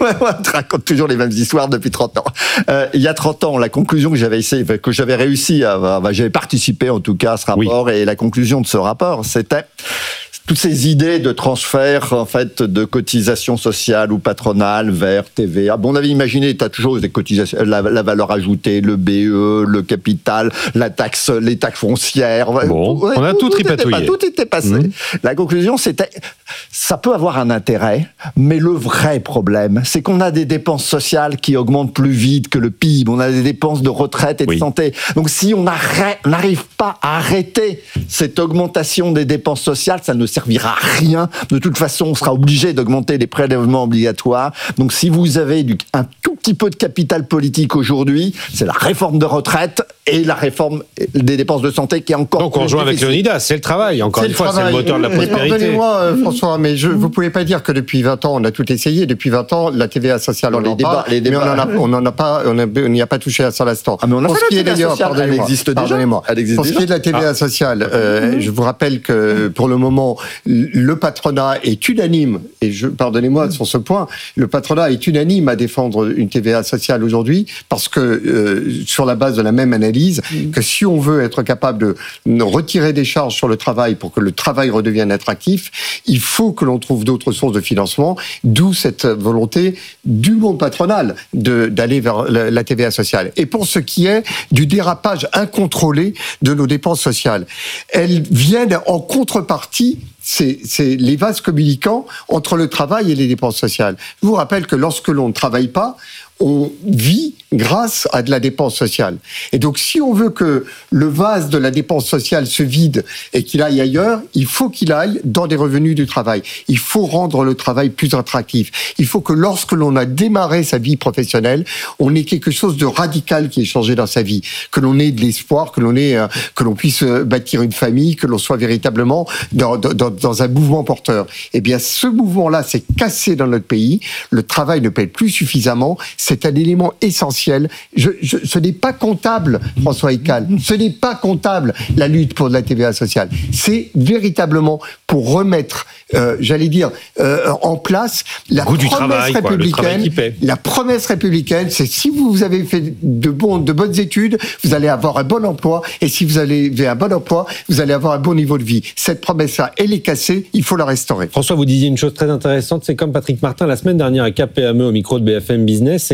on raconte toujours les mêmes histoires depuis trente ans. Euh, il y a trente ans, la conclusion que j'avais essayé, que j'avais réussi à... à j'avais participé, en tout cas, à ce rapport, oui. et la conclusion de ce rapport, c'était... toutes ces idées de transfert en fait de cotisations sociales ou patronales vers T V A. Bon, on avait imaginé, tu as toujours des cotisations, la, la valeur ajoutée, le B E, le capital, la taxe, les taxes foncières. Bon, ouais, on a tout, tout tripatouillé. Était, tout était passé. Mmh. La conclusion, c'était, ça peut avoir un intérêt, mais le vrai problème, c'est qu'on a des dépenses sociales qui augmentent plus vite que le P I B. On a des dépenses de retraite et de oui. santé. Donc, si on n'arrive pas à arrêter cette augmentation des dépenses sociales, ça ne servira à rien. De toute façon, on sera obligé d'augmenter les prélèvements obligatoires. Donc, si vous avez du, un tout petit peu de capital politique aujourd'hui, c'est la réforme de retraite et la réforme des dépenses de santé qui est encore... Donc, on rejoint avec Leonidas, c'est le travail. Encore une fois, c'est le moteur de la prospérité. Pardonnez-moi, euh, François, mais je, vous ne pouvez pas dire que depuis vingt ans, on a tout essayé. Depuis vingt ans, la T V A sociale, on les en débats, parle, les débats. mais on n'en a pas, on n'y a, a pas touché à ça l'instant. Ah, mais on a pour fait ce qui la est d'ailleurs, sociale, elle existe déjà. Elle existe pour ce qui est de la T V A ah. sociale, euh, mmh. je vous rappelle que pour le moment, le patronat est unanime, et je, pardonnez-moi mmh. sur ce point, le patronat est unanime à défendre une T V A sociale aujourd'hui, parce que euh, sur la base de la même analyse, mmh. que si on veut être capable de retirer des charges sur le travail pour que le travail redevienne attractif, il faut que l'on trouve d'autres sources de financement, d'où cette volonté du monde patronal de, d'aller vers la, la T V A sociale. Et pour ce qui est du dérapage incontrôlé de nos dépenses sociales, elles viennent en contrepartie. C'est, c'est les vases communicants entre le travail et les dépenses sociales. Je vous rappelle que lorsque l'on ne travaille pas, on vit grâce à de la dépense sociale. Et donc, si on veut que le vase de la dépense sociale se vide et qu'il aille ailleurs, il faut qu'il aille dans des revenus du travail. Il faut rendre le travail plus attractif. Il faut que lorsque l'on a démarré sa vie professionnelle, on ait quelque chose de radical qui ait changé dans sa vie. Que l'on ait de l'espoir, que l'on ait, euh, que l'on puisse bâtir une famille, que l'on soit véritablement dans, dans, dans un mouvement porteur. Eh bien, ce mouvement-là s'est cassé dans notre pays. Le travail ne paie plus suffisamment. C'est un élément essentiel. Je, je, ce n'est pas comptable, François Hiccal. Ce n'est pas comptable, la lutte pour la T V A sociale. C'est véritablement pour remettre, euh, j'allais dire, euh, en place la promesse travail, républicaine. La promesse républicaine, c'est si vous avez fait de, bon, de bonnes études, vous allez avoir un bon emploi. Et si vous avez un bon emploi, vous allez avoir un bon niveau de vie. Cette promesse-là, elle est cassée. Il faut la restaurer. François, vous disiez une chose très intéressante. C'est comme Patrick Martin la semaine dernière à K P M E au micro de B F M Business, c'est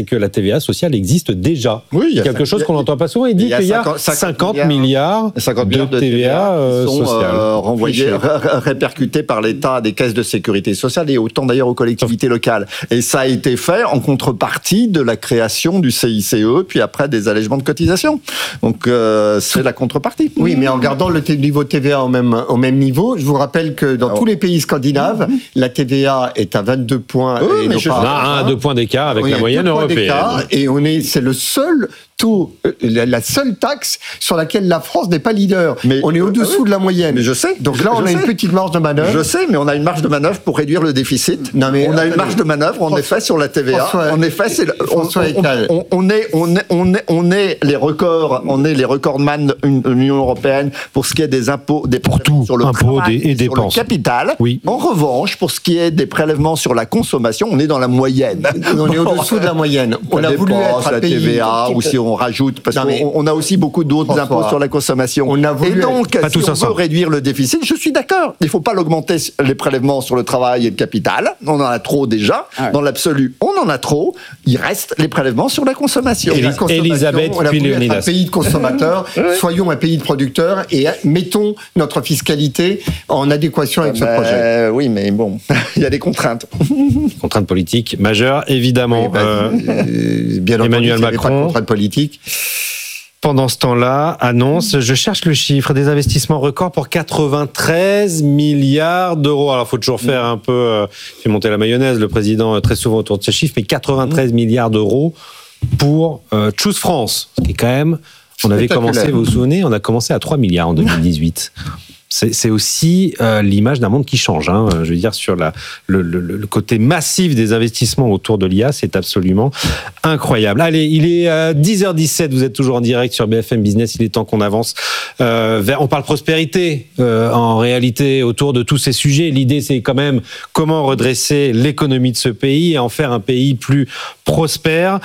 que la T V A sociale existe déjà. Oui, il y a quelque cinq, chose qu'on n'entend pas souvent. Il dit qu'il y a cinquante milliards de T V A euh, sont sociale. euh, renvoyés, ré- répercutés par l'État à des caisses de sécurité sociale et autant d'ailleurs aux collectivités locales. Et ça a été fait en contrepartie de la création du C I C E, puis après des allègements de cotisations. Donc euh, c'est la contrepartie. Oui, mais en gardant le t- niveau T V A au même, au même niveau, je vous rappelle que dans Alors, tous les pays scandinaves, mmh. la T V A est à vingt-deux points. Oui, et mais non je- pas On à a un à vingt. deux points d'écart avec Oui, la il y a moyenne deux points européenne. d'écart, et on est, c'est le seul taux, euh, la, la seule taxe sur laquelle la France n'est pas leader. Mais- on est au-dessous ah oui. de la moyenne. Mais je sais. Donc je- là, on je a sais. une petite marge de manœuvre. Je sais, mais on a une marge de manœuvre pour réduire le déficit. Non, mais on a attendez. une marge de manœuvre, en François- effet, sur la T V A. François- en effet, c'est le- on, François on- Eckhall. on- on est, on est, on est, on est les records, on est les recordman de l'Union européenne pour ce qui est des impôts, des Pour prélèvements tout, sur le impôts travail et et sur dépenses. le capital. Oui. En revanche, pour ce qui est des prélèvements sur la consommation, on est dans la moyenne. On est au-dessous de la moyenne. On Ça a voulu dépend, être la un pays. T V A, ou si on rajoute, parce Non, mais- qu'on on a aussi beaucoup d'autres François, impôts sur la consommation. on a voulu et donc, être- pas si tous on ensemble. veut réduire le déficit, je suis d'accord. Il ne faut pas l'augmenter, les prélèvements sur le travail et le capital. On en a trop déjà. Ah ouais. Dans l'absolu, on en a trop. Il reste les prélèvements sur la consommation. Et la Élis- consommation, Elisabeth on a puis voulu être Léonidas. un pays de consommateurs, soyons un pays de producteurs et mettons notre fiscalité en adéquation avec ce Ben, projet. oui, mais bon, il y a des contraintes. Contrainte politique majeure, évidemment. Oui, bah, Euh, euh, bien entendu, Emmanuel s'il y avait pas de Macron. contrainte politique. Pendant ce temps-là, annonce, je cherche le chiffre, des investissements records pour quatre-vingt-treize milliards d'euros. Alors, il faut toujours faire un peu, euh, fait monter la mayonnaise, le président, euh, très souvent autour de ce chiffre, mais quatre-vingt-treize milliards d'euros pour euh, Choose France, ce qui est quand même, on avait Spectaculaire. commencé, vous vous souvenez, on a commencé à trois milliards en deux mille dix-huit. C'est, c'est aussi euh, l'image d'un monde qui change. Hein. Je veux dire, sur la, le, le, le côté massif des investissements autour de l'I A, c'est absolument incroyable. Allez, il est euh, dix heures dix-sept, vous êtes toujours en direct sur B F M Business, il est temps qu'on avance euh, vers... On parle prospérité, euh, en réalité, autour de tous ces sujets. L'idée, c'est quand même comment redresser l'économie de ce pays et en faire un pays plus prospère.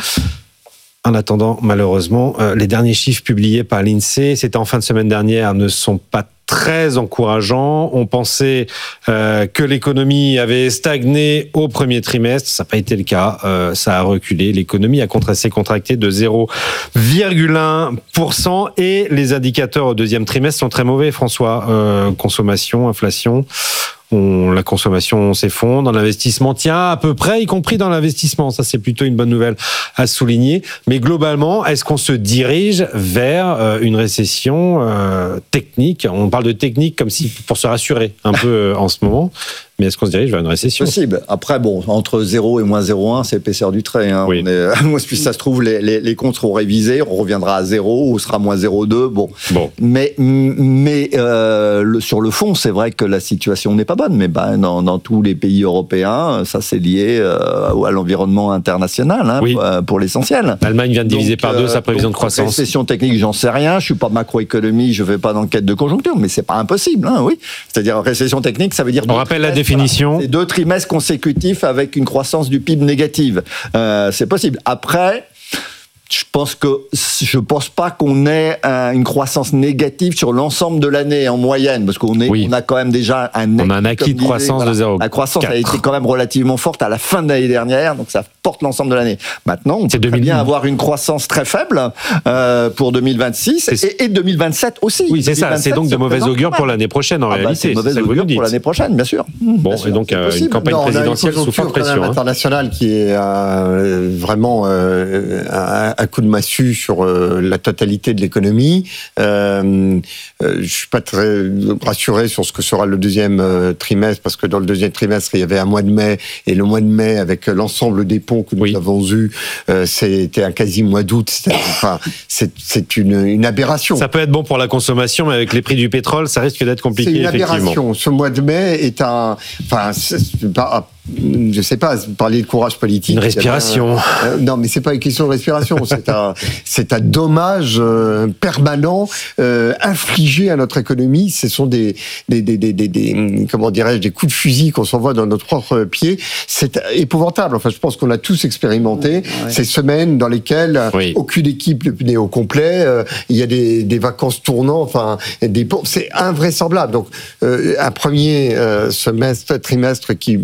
En attendant, malheureusement, euh, les derniers chiffres publiés par l'INSEE, c'était en fin de semaine dernière, ne sont pas très encourageants. On pensait euh, que l'économie avait stagné au premier trimestre. Ça n'a pas été le cas. Euh, ça a reculé. L'économie a contracté, contracté de zéro virgule un pour cent et les indicateurs au deuxième trimestre sont très mauvais, François. Euh, consommation, inflation. On, la consommation s'effondre, l'investissement tient à peu près, y compris dans l'investissement. Ça, c'est plutôt une bonne nouvelle à souligner. Mais globalement, est-ce qu'on se dirige vers euh, une récession euh, technique ? On parle de technique comme si pour se rassurer un peu euh, en ce moment. Mais est-ce qu'on se dirige vers une récession ? Possible. Après, bon, entre zéro et moins zéro virgule un, c'est l'épaisseur du trait. Hein. Oui. On est, moi, si ça se trouve, les, les, les comptes seront révisés, on reviendra à zéro ou sera moins zéro virgule deux. Bon. Bon. Mais, mais euh, le, sur le fond, c'est vrai que la situation n'est pas bonne. Mais ben, dans, dans tous les pays européens, ça c'est lié euh, à l'environnement international, hein, Oui. pour, pour l'essentiel. L'Allemagne vient de diviser Donc, par deux euh, sa prévision donc, de croissance. Récession technique, j'en sais rien. Je suis pas macroéconomie, je fais pas d'enquête de conjoncture, mais c'est pas impossible, hein, oui. C'est-à-dire récession technique, ça veut dire. On rappelle la définition. Voilà, c'est deux trimestres consécutifs avec une croissance du P I B négative. Euh, c'est possible. Après. Je pense que je pense pas qu'on ait un, une croissance négative sur l'ensemble de l'année en moyenne, parce qu'on est, Oui. on a quand même déjà un, On a un acquis comme de disait, croissance voilà. de zéro virgule La croissance a quatre. été quand même relativement forte à la fin de l'année dernière, donc ça porte l'ensemble de l'année. Maintenant, on C'est peut très deux mille bien avoir une croissance très faible euh, pour deux mille vingt-six C'est- et, et deux mille vingt-sept aussi. Oui, c'est ça. deux mille vingt-sept C'est donc de se mauvais présente augure pas pour mal. l'année prochaine en Ah bah, réalité. c'est C'est mauvais ça que vous augure nous dites. pour l'année prochaine, bien sûr. Bon, Bien sûr, et donc c'est euh, une possible. campagne Non, on a une présidentielle sous conjoncture forte quand même pression. hein. internationale qui est euh, vraiment euh, un, un coup de massue sur euh, la totalité de l'économie. Euh, euh, je suis pas très rassuré sur ce que sera le deuxième euh, trimestre, parce que dans le deuxième trimestre, il y avait un mois de mai, et le mois de mai, avec l'ensemble des ponts que nous Oui. avons eus, euh, c'était un quasi mois d'août. C'est, enfin, c'est, c'est une, une aberration. Ça peut être bon pour la consommation, mais avec les prix du pétrole, ça risque d'être compliqué, C'est une effectivement. aberration. Ce mois de mai est un, enfin, c'est pas, je sais pas, parler de courage politique. Une respiration. Euh, non, mais c'est pas une question de respiration. C'est un, c'est un dommage euh, permanent euh, infligé à notre économie. Ce sont des, des, des, des, des, des comment dirais-je, des coups de fusil qu'on s'envoie dans notre propre pied. C'est épouvantable. Enfin, je pense qu'on a tous expérimenté Ouais. ces semaines dans lesquelles Oui. aucune équipe n'est au complet. Euh, il y a des, des vacances tournantes. Enfin, des c'est invraisemblable. Donc, euh, un premier euh, semestre, trimestre qui probablement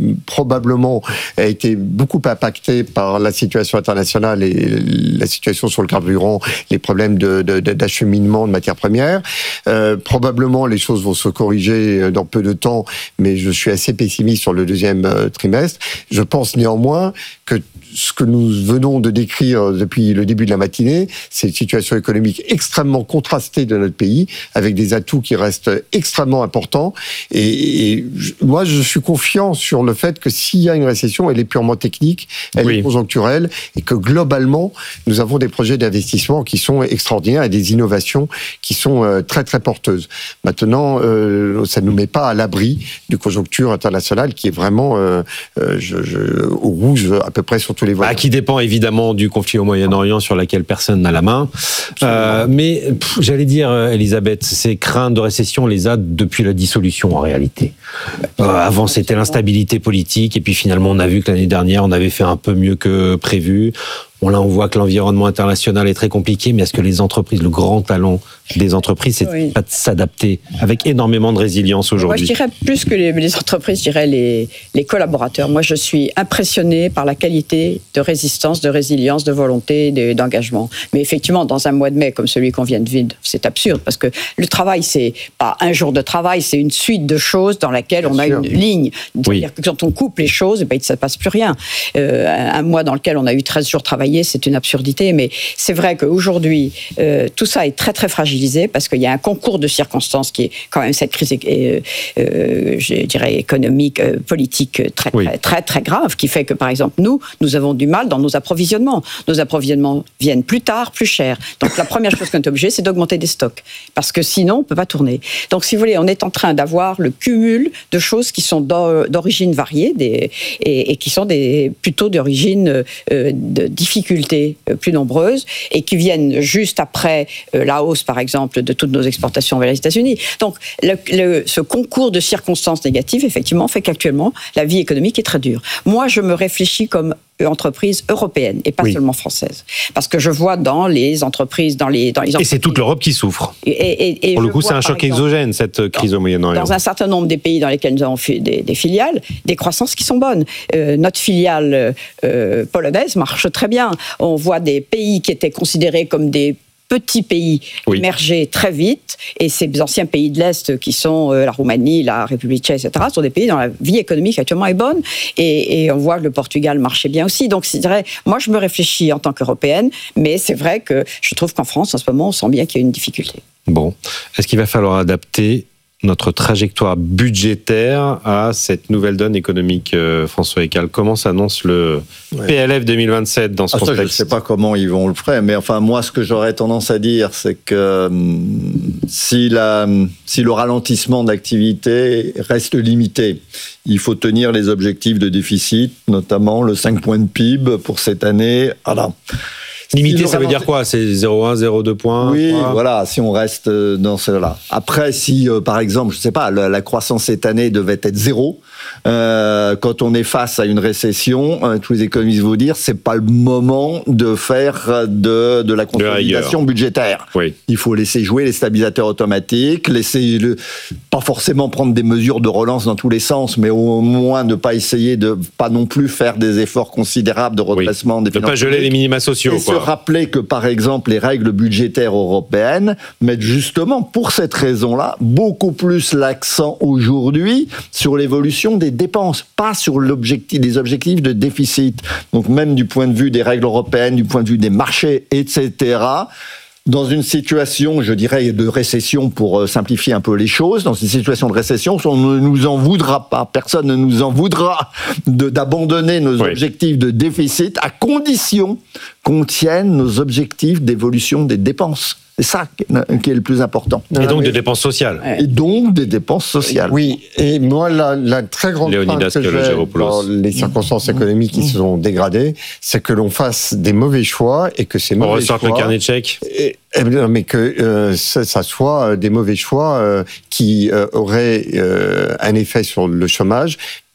probablement a été beaucoup impacté par la situation internationale et la situation sur le carburant, les problèmes de, de, d'acheminement de matières premières. Euh, probablement, les choses vont se corriger dans peu de temps, mais je suis assez pessimiste sur le deuxième euh, trimestre. Je pense néanmoins que ce que nous venons de décrire depuis le début de la matinée, c'est une situation économique extrêmement contrastée de notre pays, avec des atouts qui restent extrêmement importants. Et, et je, moi, je suis confiant sur le fait que s'il y a une récession, elle est purement technique, elle oui. est conjoncturelle, et que globalement, nous avons des projets d'investissement qui sont extraordinaires et des innovations qui sont euh, très très porteuses. Maintenant, euh, ça ne nous met pas à l'abri du conjoncture internationale qui est vraiment euh, euh, je, je, au rouge à peu près sur tous les voies. Bah, qui dépend évidemment du conflit au Moyen-Orient sur lequel personne n'a la main. Euh, mais pff, j'allais dire, Elisabeth, ces craintes de récession, on les a depuis la dissolution en réalité. Euh, avant, c'était l'instabilité politique, et puis finalement, on a vu que l'année dernière, on avait fait un peu mieux que prévu. Bon, là, on voit que l'environnement international est très compliqué, mais est-ce que les entreprises, le grand talent des entreprises, c'est oui. pas de s'adapter avec énormément de résilience aujourd'hui? Moi, je dirais plus que les, les entreprises, je dirais les, les collaborateurs. Moi, je suis impressionné par la qualité de résistance, de résilience, de volonté, de, d'engagement. Mais effectivement, dans un mois de mai comme celui qu'on vient de vivre, c'est absurde, parce que le travail, c'est pas un jour de travail, c'est une suite de choses dans laquelle Bien on a sûr. une ligne. C'est-à-dire oui. que quand on coupe les choses, eh ben, il ne se passe plus rien. Euh, un, un mois dans lequel on a eu treize jours travaillés, c'est une absurdité, mais c'est vrai qu'aujourd'hui, euh, tout ça est très très fragilisé parce qu'il y a un concours de circonstances qui est quand même cette crise, euh, euh, je dirais, économique, euh, politique très, oui. très très très grave, qui fait que par exemple nous, nous avons du mal dans nos approvisionnements. Nos approvisionnements viennent plus tard, plus cher. Donc la première chose qu'on est obligé, c'est d'augmenter des stocks, parce que sinon on peut pas tourner. Donc si vous voulez, on est en train d'avoir le cumul de choses qui sont d'origine variée des, et, et qui sont des, plutôt d'origine euh, de difficultés plus nombreuses et qui viennent juste après euh, la hausse, par exemple, de toutes nos exportations vers les États-Unis. Donc, le, le, ce concours de circonstances négatives, effectivement, fait qu'actuellement, la vie économique est très dure. Moi, je me réfléchis comme entreprise européenne et pas oui. seulement française. Parce que je vois dans les entreprises, dans les, dans les entreprises... Et c'est toute l'Europe qui souffre. Et, et, et Pour le coup, vois, c'est un choc exemple, exogène, cette crise dans, au Moyen-Orient. Dans un certain nombre des pays dans lesquels nous avons fait des, des filiales, des croissances qui sont bonnes. Euh, notre filiale euh, polonaise marche très bien. On voit des pays qui étaient considérés comme des petits pays oui. émerger très vite, et ces anciens pays de l'Est qui sont euh, la Roumanie, la République tchèque, et cetera, sont des pays dont la vie économique actuellement est bonne, et, et on voit que le Portugal marchait bien aussi. Donc c'est vrai, moi je me réfléchis en tant qu'Européenne, mais c'est vrai que je trouve qu'en France, en ce moment, on sent bien qu'il y a une difficulté. Bon, est-ce qu'il va falloir adapter notre trajectoire budgétaire à cette nouvelle donne économique, euh, François Écal? Comment s'annonce le ouais. P L F deux mille vingt-sept dans ce ah, contexte? Ça, je ne sais pas comment ils vont le faire, mais enfin, moi, ce que j'aurais tendance à dire, c'est que hum, si, la, si le ralentissement d'activité reste limité, il faut tenir les objectifs de déficit, notamment le cinq points de P I B pour cette année. Alors, limité, si ça veut dire quoi? C'est zéro virgule un, zéro virgule deux points? Oui, quoi. Voilà, si on reste dans cela. Après, si, euh, par exemple, je ne sais pas, la, la croissance cette année devait être zéro, euh, quand on est face à une récession, euh, tous les économistes vont dire, c'est pas le moment de faire de, de la consolidation budgétaire. Oui. Il faut laisser jouer les stabilisateurs automatiques, laisser le, pas forcément prendre des mesures de relance dans tous les sens, mais au moins ne pas essayer de, pas non plus faire des efforts considérables de redressement oui. des finances publiques. Ne pas geler les minima sociaux. Et quoi. Se rappeler que, par exemple, les règles budgétaires européennes mettent justement, pour cette raison-là, beaucoup plus l'accent aujourd'hui sur l'évolution des dépenses, pas sur l'objectif, les objectifs de déficit. Donc même du point de vue des règles européennes, du point de vue des marchés, et cetera, dans une situation, je dirais, de récession, pour simplifier un peu les choses, dans une situation de récession, on ne nous en voudra pas, personne ne nous en voudra de, d'abandonner nos oui. objectifs de déficit, à condition qu'on tienne nos objectifs d'évolution des dépenses. C'est ça qui est le plus important. Et donc des dépenses sociales. Et donc des dépenses sociales. Oui, et moi, la, la très grande crainte que j'ai dans les circonstances économiques qui se sont dégradées, c'est que l'on fasse des mauvais choix et que ces mauvais choix... On ressorte le carnet de chèques. Et, et, mais que euh, ça, ça soit des mauvais choix euh, qui euh, auraient euh, un effet sur le chômage,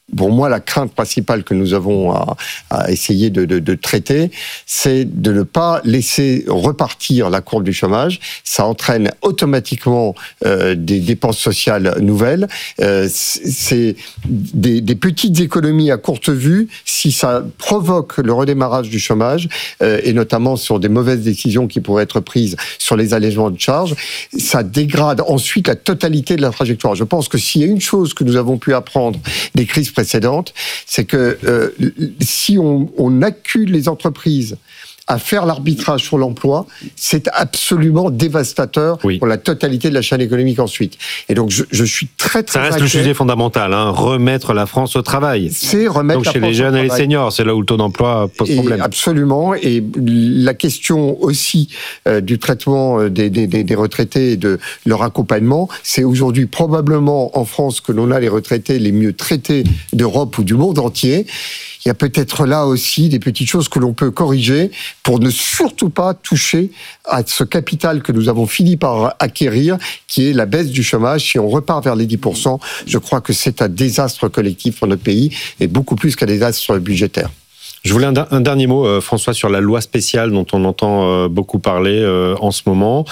pour moi, la crainte principale que nous avons à, à essayer de, de, de traiter, c'est de ne pas laisser repartir la courbe du chômage. Ça entraîne automatiquement euh, des dépenses sociales nouvelles. Euh, c'est des, des petites économies à courte vue si ça provoque le redémarrage du chômage, euh, et notamment sur des mauvaises décisions qui pourraient être prises sur les allègements de charges. Ça dégrade ensuite la totalité de la trajectoire. Je pense que s'il y a une chose que nous avons pu apprendre des crises précédentes, c'est que euh, si on, on accule les entreprises à faire l'arbitrage sur l'emploi, c'est absolument dévastateur oui. pour la totalité de la chaîne économique ensuite. Et donc, je, je suis très, très Ça reste inquiet. le sujet fondamental, hein, remettre la France au travail. C'est remettre donc la chez France les jeunes au et les travail. seniors, c'est là où le taux d'emploi pose et problème. Absolument. Et la question aussi euh, du traitement des, des, des retraités et de leur accompagnement, c'est aujourd'hui probablement en France que l'on a les retraités les mieux traités d'Europe ou du monde entier. Il y a peut-être là aussi des petites choses que l'on peut corriger pour ne surtout pas toucher à ce capital que nous avons fini par acquérir, qui est la baisse du chômage. Si on repart vers les dix pour cent, je crois que c'est un désastre collectif pour notre pays et beaucoup plus qu'un désastre budgétaire. Je voulais un, un dernier mot, euh, François, sur la loi spéciale dont on entend euh, beaucoup parler euh, en ce moment.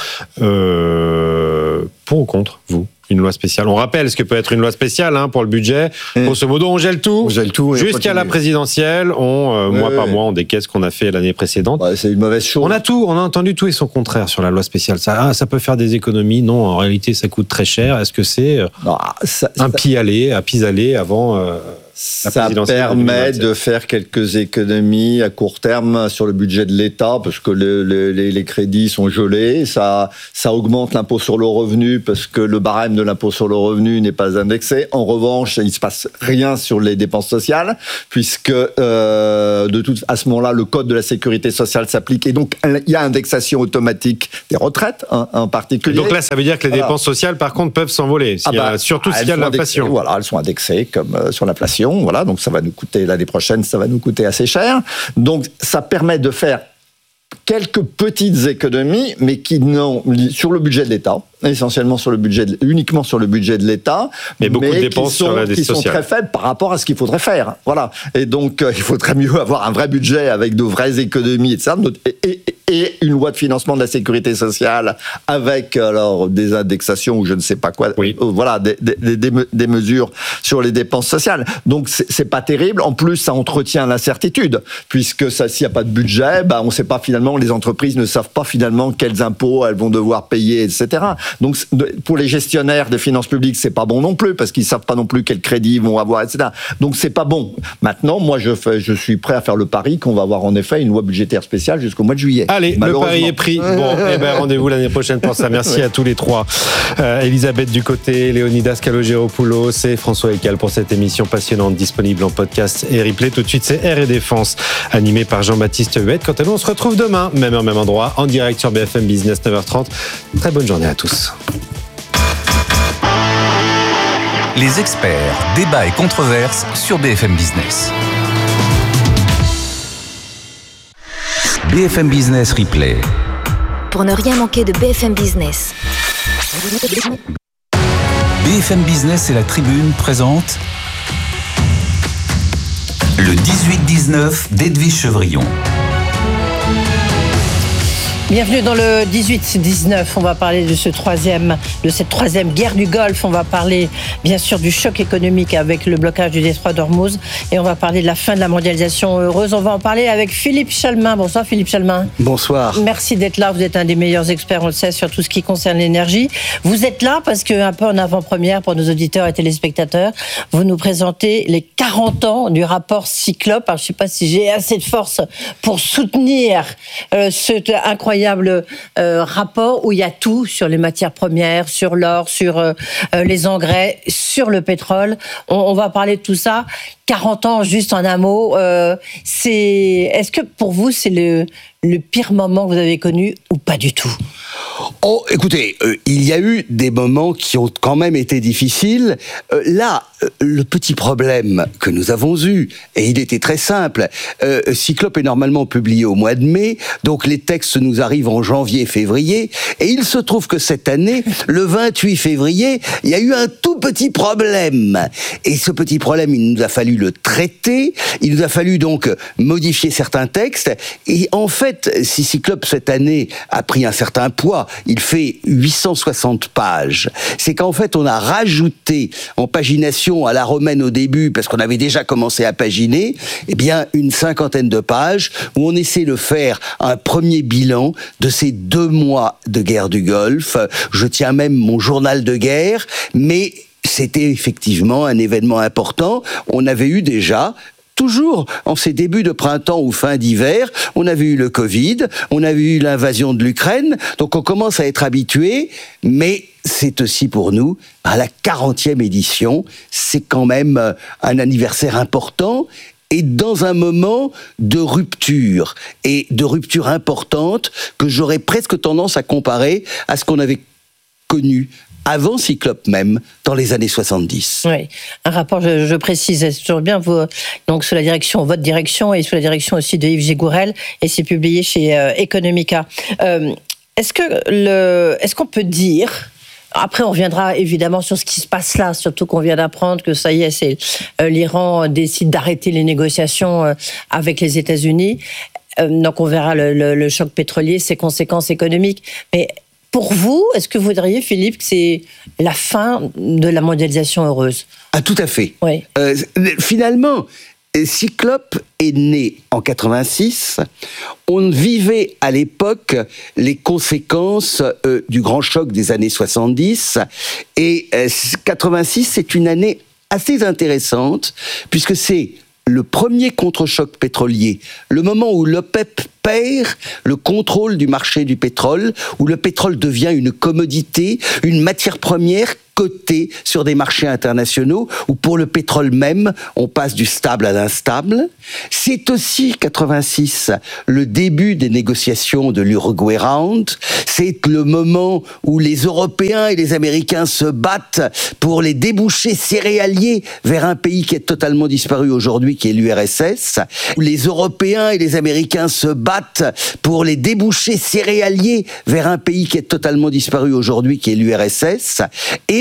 Euh, pour ou contre, vous ? Une loi spéciale. On rappelle ce que peut être une loi spéciale hein, pour le budget. Mmh. Grosso modo, on gèle tout. On gèle tout jusqu'à la présidentielle. On, euh, oui, mois oui, par oui. mois, on décaisse ce qu'on a fait l'année précédente. Ouais, c'est une mauvaise chose. On a tout. On a entendu tout et son contraire sur la loi spéciale. Ça, ah, ça peut faire des économies. Non, en réalité, ça coûte très cher. Est-ce que c'est non, ça, un ça... pis-aller, à pis-aller avant euh, Ça permet de faire quelques économies à court terme sur le budget de l'État parce que le, le, les, les crédits sont gelés. Ça, ça augmente l'impôt sur le revenu parce que le barème de l'impôt sur le revenu n'est pas indexé. En revanche, il ne se passe rien sur les dépenses sociales puisque euh, de toute, à ce moment-là, le code de la sécurité sociale s'applique et donc il y a indexation automatique des retraites hein, en particulier. Donc là, ça veut dire que les voilà. dépenses sociales, par contre, peuvent s'envoler, ah bah, surtout s'il y a de l'inflation. Voilà, elles sont indexées comme euh, sur l'inflation. Voilà, donc ça va nous coûter l'année prochaine, ça va nous coûter assez cher. Donc ça permet de faire quelques petites économies, mais qui n'ont sur le budget de l'État, essentiellement sur le budget, de, uniquement sur le budget de l'État, mais beaucoup mais de dépenses qui sont, sur la dette qui sont sociale. Très faibles par rapport à ce qu'il faudrait faire. Voilà. Et donc euh, il faudrait mieux avoir un vrai budget avec de vraies économies et ça, et, et, et une loi de financement de la sécurité sociale avec alors des indexations ou je ne sais pas quoi. Oui. Euh, voilà, des, des, des, des mesures sur les dépenses sociales. Donc c'est, c'est pas terrible. En plus, ça entretient l'incertitude puisque ça, s'il n'y a pas de budget, bah on ne sait pas finalement. Les entreprises ne savent pas finalement quels impôts elles vont devoir payer, et cetera. Donc pour les gestionnaires des finances publiques, c'est pas bon non plus parce qu'ils savent pas non plus quels crédits ils vont avoir, et cetera. Donc c'est pas bon. Maintenant, moi je fais, je suis prêt à faire le pari qu'on va avoir en effet une loi budgétaire spéciale jusqu'au mois de juillet. Allez, le pari est pris. Bon, eh ben rendez-vous l'année prochaine pour ça. Merci oui. à tous les trois. Euh, Elisabeth Ducoté, Léonidas Kalogeropoulos et François Ecal pour cette émission passionnante disponible en podcast et replay. Tout de suite, c'est R et Défense animé par Jean-Baptiste Huette. Quant à nous, on se retrouve demain, même heure, même endroit, en direct sur B F M Business neuf heures trente. Très bonne journée à tous. Les experts, débats et controverses sur B F M Business. B F M Business Replay. Pour ne rien manquer de B F M Business. B F M Business et la Tribune présentent le dix-huit dix-neuf d'Edwige Chevrillon. Bienvenue dans le dix-huit dix-neuf. On va parler de ce troisième, de cette troisième guerre du Golfe. On va parler, bien sûr, du choc économique avec le blocage du détroit d'Ormuz. Et on va parler de la fin de la mondialisation heureuse. On va en parler avec Philippe Chalmin. Bonsoir, Philippe Chalmin. Bonsoir. Merci d'être là. Vous êtes un des meilleurs experts, on le sait, sur tout ce qui concerne l'énergie. Vous êtes là parce que, un peu en avant-première pour nos auditeurs et téléspectateurs, vous nous présentez les quarante ans du rapport Cyclope. Alors, je ne sais pas si j'ai assez de force pour soutenir euh, ce incroyable Euh, rapport où il y a tout sur les matières premières, sur l'or, sur euh, les engrais, sur le pétrole. On, on va parler de tout ça. quarante ans, juste en un mot. Euh, c'est, est-ce que pour vous, c'est le, le pire moment que vous avez connu ou pas du tout? Oh, écoutez, euh, il y a eu des moments qui ont quand même été difficiles. Euh, là, euh, le petit problème que nous avons eu, et il était très simple, euh, Cyclope est normalement publié au mois de mai, donc les textes nous arrivent en janvier, février, et il se trouve que cette année, le vingt-huit février, il y a eu un tout petit problème. Et ce petit problème, il nous a fallu le traiter, il nous a fallu donc modifier certains textes, et en fait, si Cyclope cette année a pris un certain poids, il fait huit cent soixante pages. C'est qu'en fait, on a rajouté en pagination à la romaine au début, parce qu'on avait déjà commencé à paginer, eh bien, une cinquantaine de pages où on essaie de faire un premier bilan de ces deux mois de guerre du Golfe. Je tiens même mon journal de guerre, mais c'était effectivement un événement important. On avait eu déjà toujours, en ces débuts de printemps ou fin d'hiver, on avait eu le Covid, on avait eu l'invasion de l'Ukraine, donc on commence à être habitué, mais c'est aussi pour nous, à la quarantième édition, c'est quand même un anniversaire important, et dans un moment de rupture, et de rupture importante, que j'aurais presque tendance à comparer à ce qu'on avait connu avant Cyclope même, dans les années soixante-dix. Oui, un rapport, je, je précise, c'est toujours bien, vous, donc sous la direction, votre direction, et sous la direction aussi de Yves Gégourel, et c'est publié chez euh, Economica. Euh, est-ce que le, est-ce qu'on peut dire, après on reviendra évidemment sur ce qui se passe là, surtout qu'on vient d'apprendre que ça y est, c'est, euh, l'Iran décide d'arrêter les négociations euh, avec les États-Unis, euh, donc on verra le, le, le choc pétrolier, ses conséquences économiques, mais pour vous, est-ce que vous diriez, Philippe, que c'est la fin de la mondialisation heureuse? Ah, tout à fait. Oui. Euh, finalement, Cyclope est né en quatre-vingt-six. On vivait à l'époque les conséquences euh, du grand choc des années soixante-dix. Et euh, quatre-vingt-six, c'est une année assez intéressante, puisque c'est le premier contre-choc pétrolier, le moment où l'OPEP perd le contrôle du marché du pétrole, où le pétrole devient une commodité, une matière première cotée sur des marchés internationaux, où pour le pétrole même, on passe du stable à l'instable. C'est aussi, quatre-vingt-six, le début des négociations de l'Uruguay Round. C'est le moment où les Européens et les Américains se battent pour les débouchés céréaliers vers un pays qui est totalement disparu aujourd'hui, qui est l'U R S S. Où les Européens et les Américains se battent pour les débouchés céréaliers vers un pays qui est totalement disparu aujourd'hui, qui est l'U R S S. Et